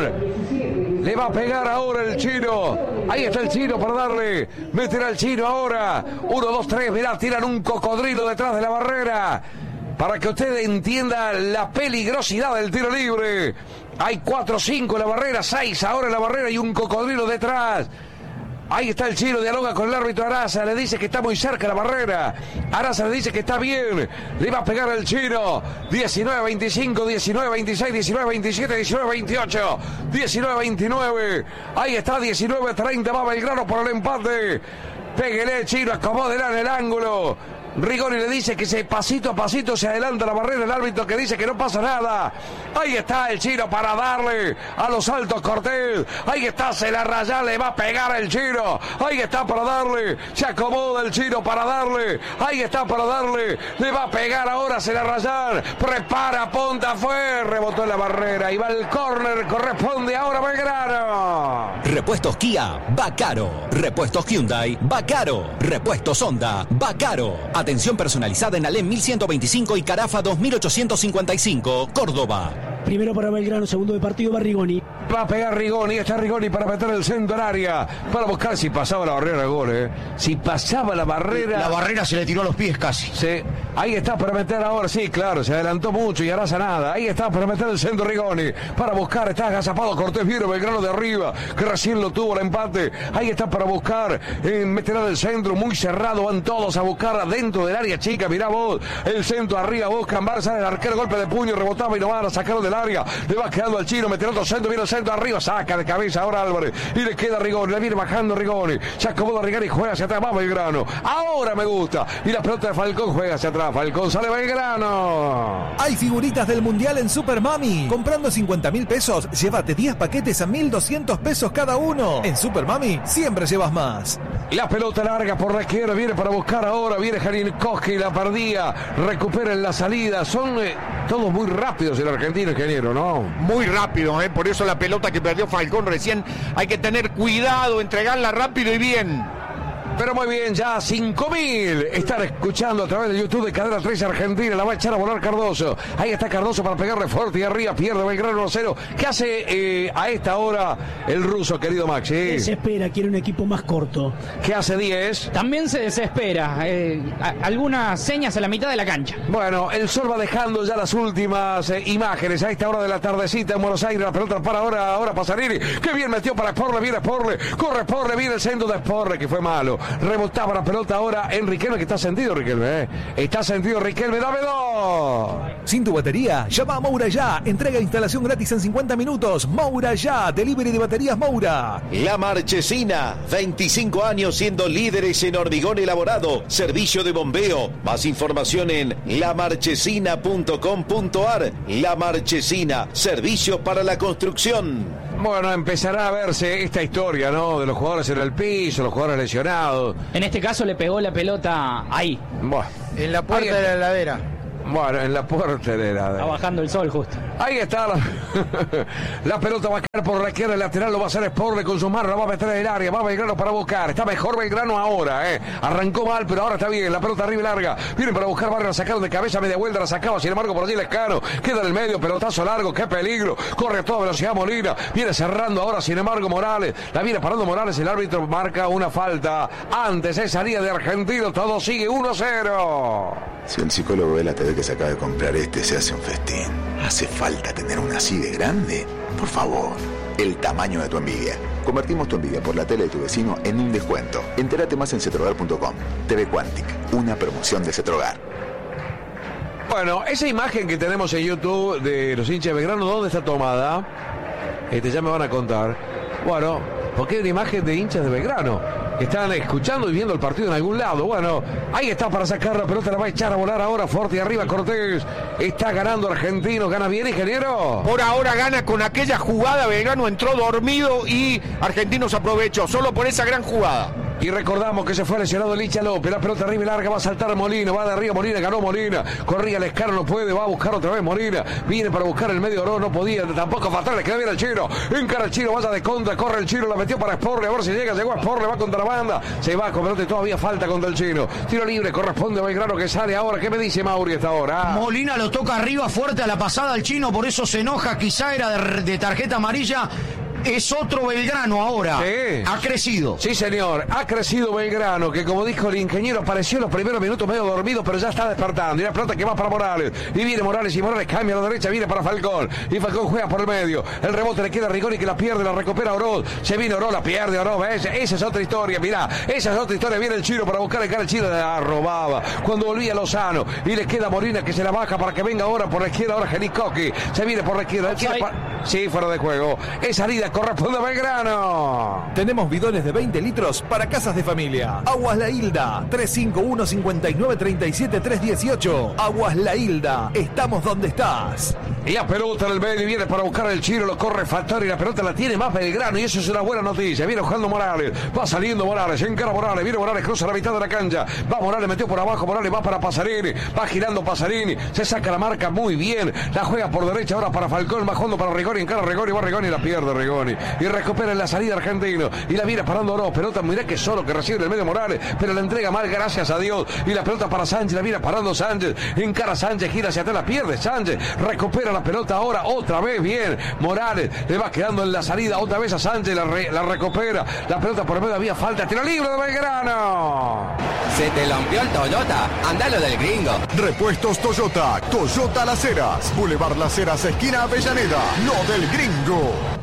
Falcón. Le va a pegar ahora el Chino. Ahí está el Chino para darle. Meterá el Chino ahora. Uno, dos, tres. Mirá, tiran un cocodrilo detrás de la barrera. Para que usted entienda la peligrosidad del tiro libre. Hay cuatro, cinco en la barrera, seis ahora en la barrera y un cocodrilo detrás. Ahí está el Chino, dialoga con el árbitro Araza, le dice que está muy cerca la barrera. Araza le dice que está bien, le va a pegar el Chino. diecinueve veinticinco, diecinueve veintiséis, diecinueve veintisiete, diecinueve veintiocho, diecinueve veintinueve. Ahí está, diecinueve treinta, va Belgrano por el empate. Péguele, Chino, acomódela en el ángulo. Rigoni le dice que se pasito a pasito se adelanta la barrera, el árbitro que dice que no pasa nada. Ahí está el Chino para darle a los altos Cortés. Ahí está, se la raya, le va a pegar el Chino. Ahí está para darle, se acomoda el Chino para darle. Ahí está para darle, le va a pegar ahora, se la rayar. Prepara, punta, fue, rebotó en la barrera y va el córner, corresponde ahora Belgrano. Repuestos Kia, va caro. Repuestos Hyundai, va caro. Repuestos Honda, va caro. Atención personalizada en Alem mil ciento veinticinco y Carafa dos mil ochocientos cincuenta y cinco, Córdoba. Primero para Belgrano, segundo de partido va Rigoni. Va a pegar Rigoni, está Rigoni para meter el centro al área, para buscar si pasaba la barrera de gol, eh. Si pasaba la barrera... La barrera se le tiró a los pies casi. Sí, ahí está para meter ahora, sí, claro, se adelantó mucho y Araza nada. Ahí está para meter el centro Rigoni, para buscar, está agazapado Cortés, viene Belgrano de arriba, que recién lo tuvo el empate. Ahí está para buscar, eh, meterá del centro, muy cerrado, van todos a buscar dentro del área chica, mirá vos, el centro arriba, buscan, Barça, el arquero, golpe de puño, rebotaba y no van a sacarlo del área, le va quedando al chino, mete otro centro, viene el centro arriba, saca de cabeza ahora Álvarez, y le queda Rigoni, le viene bajando Rigoni, se acomoda Rigoni y juega hacia atrás, va Belgrano, ahora me gusta, y la pelota de Falcón juega hacia atrás, Falcón sale Belgrano. Hay figuritas del Mundial en Super Mami. Comprando cincuenta mil pesos, llévate diez paquetes a mil doscientos pesos cada uno. En Super Mami siempre llevas más. La pelota larga por la izquierda, viene para buscar ahora, viene Jalinkowski, la perdía, recupera en la salida, son eh, todos muy rápidos el argentino, ingeniero, ¿no? Muy rápido, ¿eh? Por eso la pelota que perdió Falcón recién, hay que tener cuidado, entregarla rápido y bien. Pero muy bien, ya cinco mil están escuchando a través de YouTube de Cadena tres Argentina. La va a echar a volar Cardoso. Ahí está Cardoso para pegarle fuerte y arriba. Pierde Belgrano uno a cero. ¿Qué hace eh, a esta hora el ruso, querido Maxi? Desespera, quiere un equipo más corto. ¿Qué hace diez? También se desespera. Eh, a, algunas señas a la mitad de la cancha. Bueno, el sol va dejando ya las últimas eh, imágenes. A esta hora de la tardecita en Buenos Aires. La pelota para ahora, ahora Pasarini. Qué bien metió para Sporle. Viene Sporle. Corre Sporle. Viene el centro de Sporle, que fue malo. Rebotaba la pelota ahora en Riquelme, que está sentido Riquelme, ¿eh? Está sentido Riquelme, dame dos. Sin tu batería, llama a Moura Ya. Entrega e instalación gratis en cincuenta minutos. Moura Ya, delivery de baterías Moura. La Marchesina, veinticinco años siendo líderes en hormigón elaborado, servicio de bombeo. Más información en la marchesina punto com punto ar. La Marchesina, servicio para la construcción. Bueno, empezará a verse esta historia, ¿no? De los jugadores en el piso, los jugadores lesionados. En este caso le pegó la pelota ahí. Bueno, en la puerta de la heladera. Bueno, en la puerta de la heladera. Está bajando el sol justo. Ahí está. La, la pelota va a caer por la izquierda, el lateral lo va a hacer Sporle con su mano, la va a meter en el área, va Belgrano para buscar. Está mejor Belgrano ahora, ¿eh? Arrancó mal, pero ahora está bien. La pelota arriba y larga. Vienen para buscar Barrio, la sacaron de cabeza, media vuelta, la sacaba. Sin embargo, por allí Lescano. Queda en el medio, pelotazo largo, qué peligro. Corre a toda velocidad Molina. Viene cerrando ahora, sin embargo, Morales. La viene parando Morales, el árbitro marca una falta. Antes es salida de Argentino, todo sigue uno a cero. Si el psicólogo ve la T V que se acaba de comprar este, se hace un festín. ¿Hace falta tener una así de grande? Por favor, el tamaño de tu envidia. Convertimos tu envidia por la tele de tu vecino en un descuento. Entérate más en cetrogar punto com. T V Quantic, una promoción de Cetrogar. Bueno, esa imagen que tenemos en YouTube de los hinchas de Belgrano, ¿dónde está tomada? Este, ya me van a contar. Bueno, porque hay una imagen de hinchas de Belgrano que están escuchando y viendo el partido en algún lado. Bueno, ahí está para sacar la pelota, la va a echar a volar ahora fuerte y arriba Cortés. Está ganando Argentino, gana bien, ingeniero. Por ahora gana con aquella jugada, Belgrano entró dormido y Argentinos aprovechó, solo por esa gran jugada. Y recordamos que se fue lesionado Licha López, la pelota arriba y larga, va a saltar Molina, va de arriba Molina, ganó Molina, corría Lescano, no puede, va a buscar otra vez Molina, viene para buscar el medio oro, no podía, tampoco fatal, le queda bien al Chino, encara el Chino, vaya de contra, corre el Chino, la metió para Sporle, a ver si llega, llegó a Sporle, va contra la banda, se va con pelota y todavía falta contra el Chino, tiro libre, corresponde a Belgrano que sale ahora, ¿qué me dice Mauri esta hora? Molina lo toca arriba fuerte a la pasada al Chino, por eso se enoja, quizá era de, de tarjeta amarilla. Es otro Belgrano ahora. Sí. Ha crecido. Sí, señor. Ha crecido Belgrano, que como dijo el ingeniero, apareció en los primeros minutos medio dormido, pero ya está despertando. Y la pelota que va para Morales. Y viene Morales y Morales cambia a la derecha, viene para Falcón. Y Falcón juega por el medio. El rebote le queda a Rigoni que la pierde, la recupera Oroz. Se viene Oroz, la pierde Oroz. Esa, esa es otra historia, mirá. Esa es otra historia. Viene el Chino para buscar el cara. El Chino la robaba. Cuando volvía Lozano. Y le queda Molina que se la baja para que venga ahora por la izquierda. Ahora Jalinkowski. Se viene por la izquierda. Pa... Sí, fuera de juego. Es salida, corresponde a Belgrano. Tenemos bidones de veinte litros para casas de familia. Aguas La Hilda, tres cinco uno, cinco nueve, tres siete, tres uno ocho. Aguas La Hilda, estamos donde estás. Y la pelota en el medio viene para buscar el Chino, lo corre Factor y la pelota la tiene más Belgrano y eso es una buena noticia. Viene jugando Morales, va saliendo Morales, encara Morales, viene Morales, cruza la mitad de la cancha. Va Morales, metió por abajo, Morales va para Pasarini, va girando Pasarini, se saca la marca muy bien, la juega por derecha ahora para Falcón, bajando para Rigoni, encara Rigoni, va Rigoni y la pierde Rigoni. Y recupera en la salida Argentino y la viene parando Oroz, pelota mirá que solo que recibe en el medio Morales, pero la entrega mal, gracias a Dios, y la pelota para Sánchez, la viene parando Sánchez, encara Sánchez, gira hacia atrás, la pierde Sánchez, recupera la pelota ahora, otra vez bien, Morales, le va quedando en la salida, otra vez a Sánchez, la, re, la recupera, la pelota por el medio, había falta, tiro libre de Belgrano. Se te rompió el Toyota, andalo del gringo. Repuestos Toyota, Toyota Las Heras, Boulevard Las Heras, esquina Avellaneda, lo del gringo.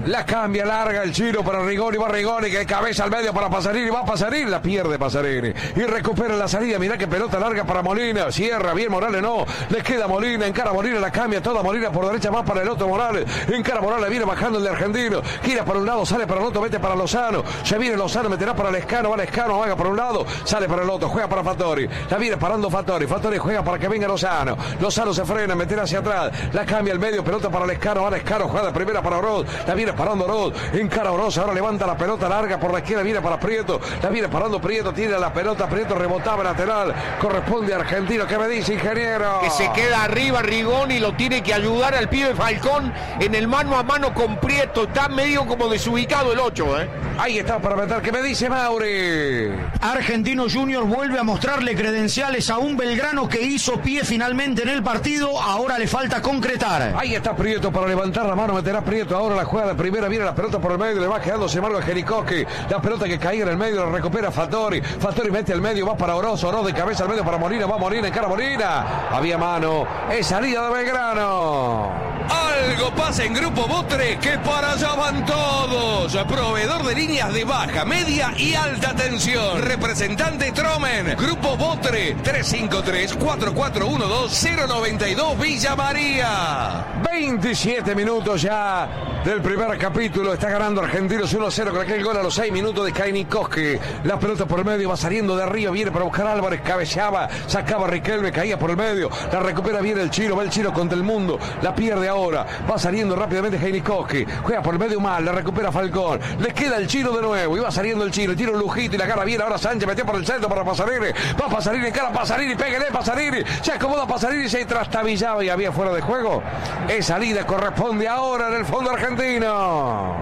La cambia, larga el Chino para Rigoni, va Rigoni, que cabeza al medio para Pasarini, va Pasarini, la pierde Pasarini. Y recupera la salida, mirá que pelota larga para Molina, cierra bien Morales, no, le queda Molina, encara Molina, la cambia toda Molina por derecha, más para el otro Morales, encara Morales, viene bajando el de Argentino, gira para un lado, sale para el otro, mete para Lozano, se viene Lozano, meterá para Lescano, va Lescano, vaga para un lado, sale para el otro, juega para Fattori, la viene parando Fattori, Fattori juega para que venga Lozano, Lozano se frena, meterá hacia atrás, la cambia al medio, pelota para Lescano, va Lescano, juega de primera para Oroz, la viene parando Oroz, encara Oroz, ahora levanta la pelota larga por la izquierda, viene para Prieto, la viene parando Prieto, tiene la pelota, Prieto rebotaba lateral, corresponde a Argentino. ¿Qué me dice, ingeniero? Que se queda arriba Rigoni, lo tiene que ayudar al pibe Falcón en el mano a mano con Prieto, está medio como desubicado el ocho, ¿eh? Ahí está para meter. ¿Qué me dice Mauri? Argentino Junior vuelve a mostrarle credenciales a un Belgrano que hizo pie finalmente en el partido, ahora le falta concretar. Ahí está Prieto para levantar la mano, meterá Prieto, ahora la juega de primera, viene la pelota por el medio, le va quedándose Marco Jericoschi, la pelota que caiga en el medio, la recupera Fattori, Fattori mete al medio, va para Oroz, Oroz de cabeza al medio para Molina, va Molina, encara Molina, había mano, es salida de Belgrano. Algo pasa en Grupo Botre, que para allá van todos. Proveedor de líneas de baja, media y alta tensión. Representante Tromen. Grupo Botre, tres cinco tres, cuatro cuatro uno dos, cero nueve dos, Villa María. veintisiete minutos ya del primer capítulo. Está ganando Argentinos uno a cero con aquel gol a los seis minutos de Kainikowski. La pelota por el medio, va saliendo de arriba, viene para buscar Álvarez, cabeceaba, sacaba a Riquelme, caía por el medio, la recupera bien el Chino, va el Chino contra el mundo, la pierde ahora, va saliendo rápidamente Kainikowski, juega por el medio mal, la recupera Falcón, le queda el Chino de nuevo, y va saliendo el Chino, tira un lujito y la agarra bien ahora Sánchez, metió por el centro para Pasarini, va Pasarini, cara Pasarini, pégale Pasarini, se acomoda Pasarini, se trastabillaba y había fuera de juego. Es salida, corresponde ahora en el fondo argentino.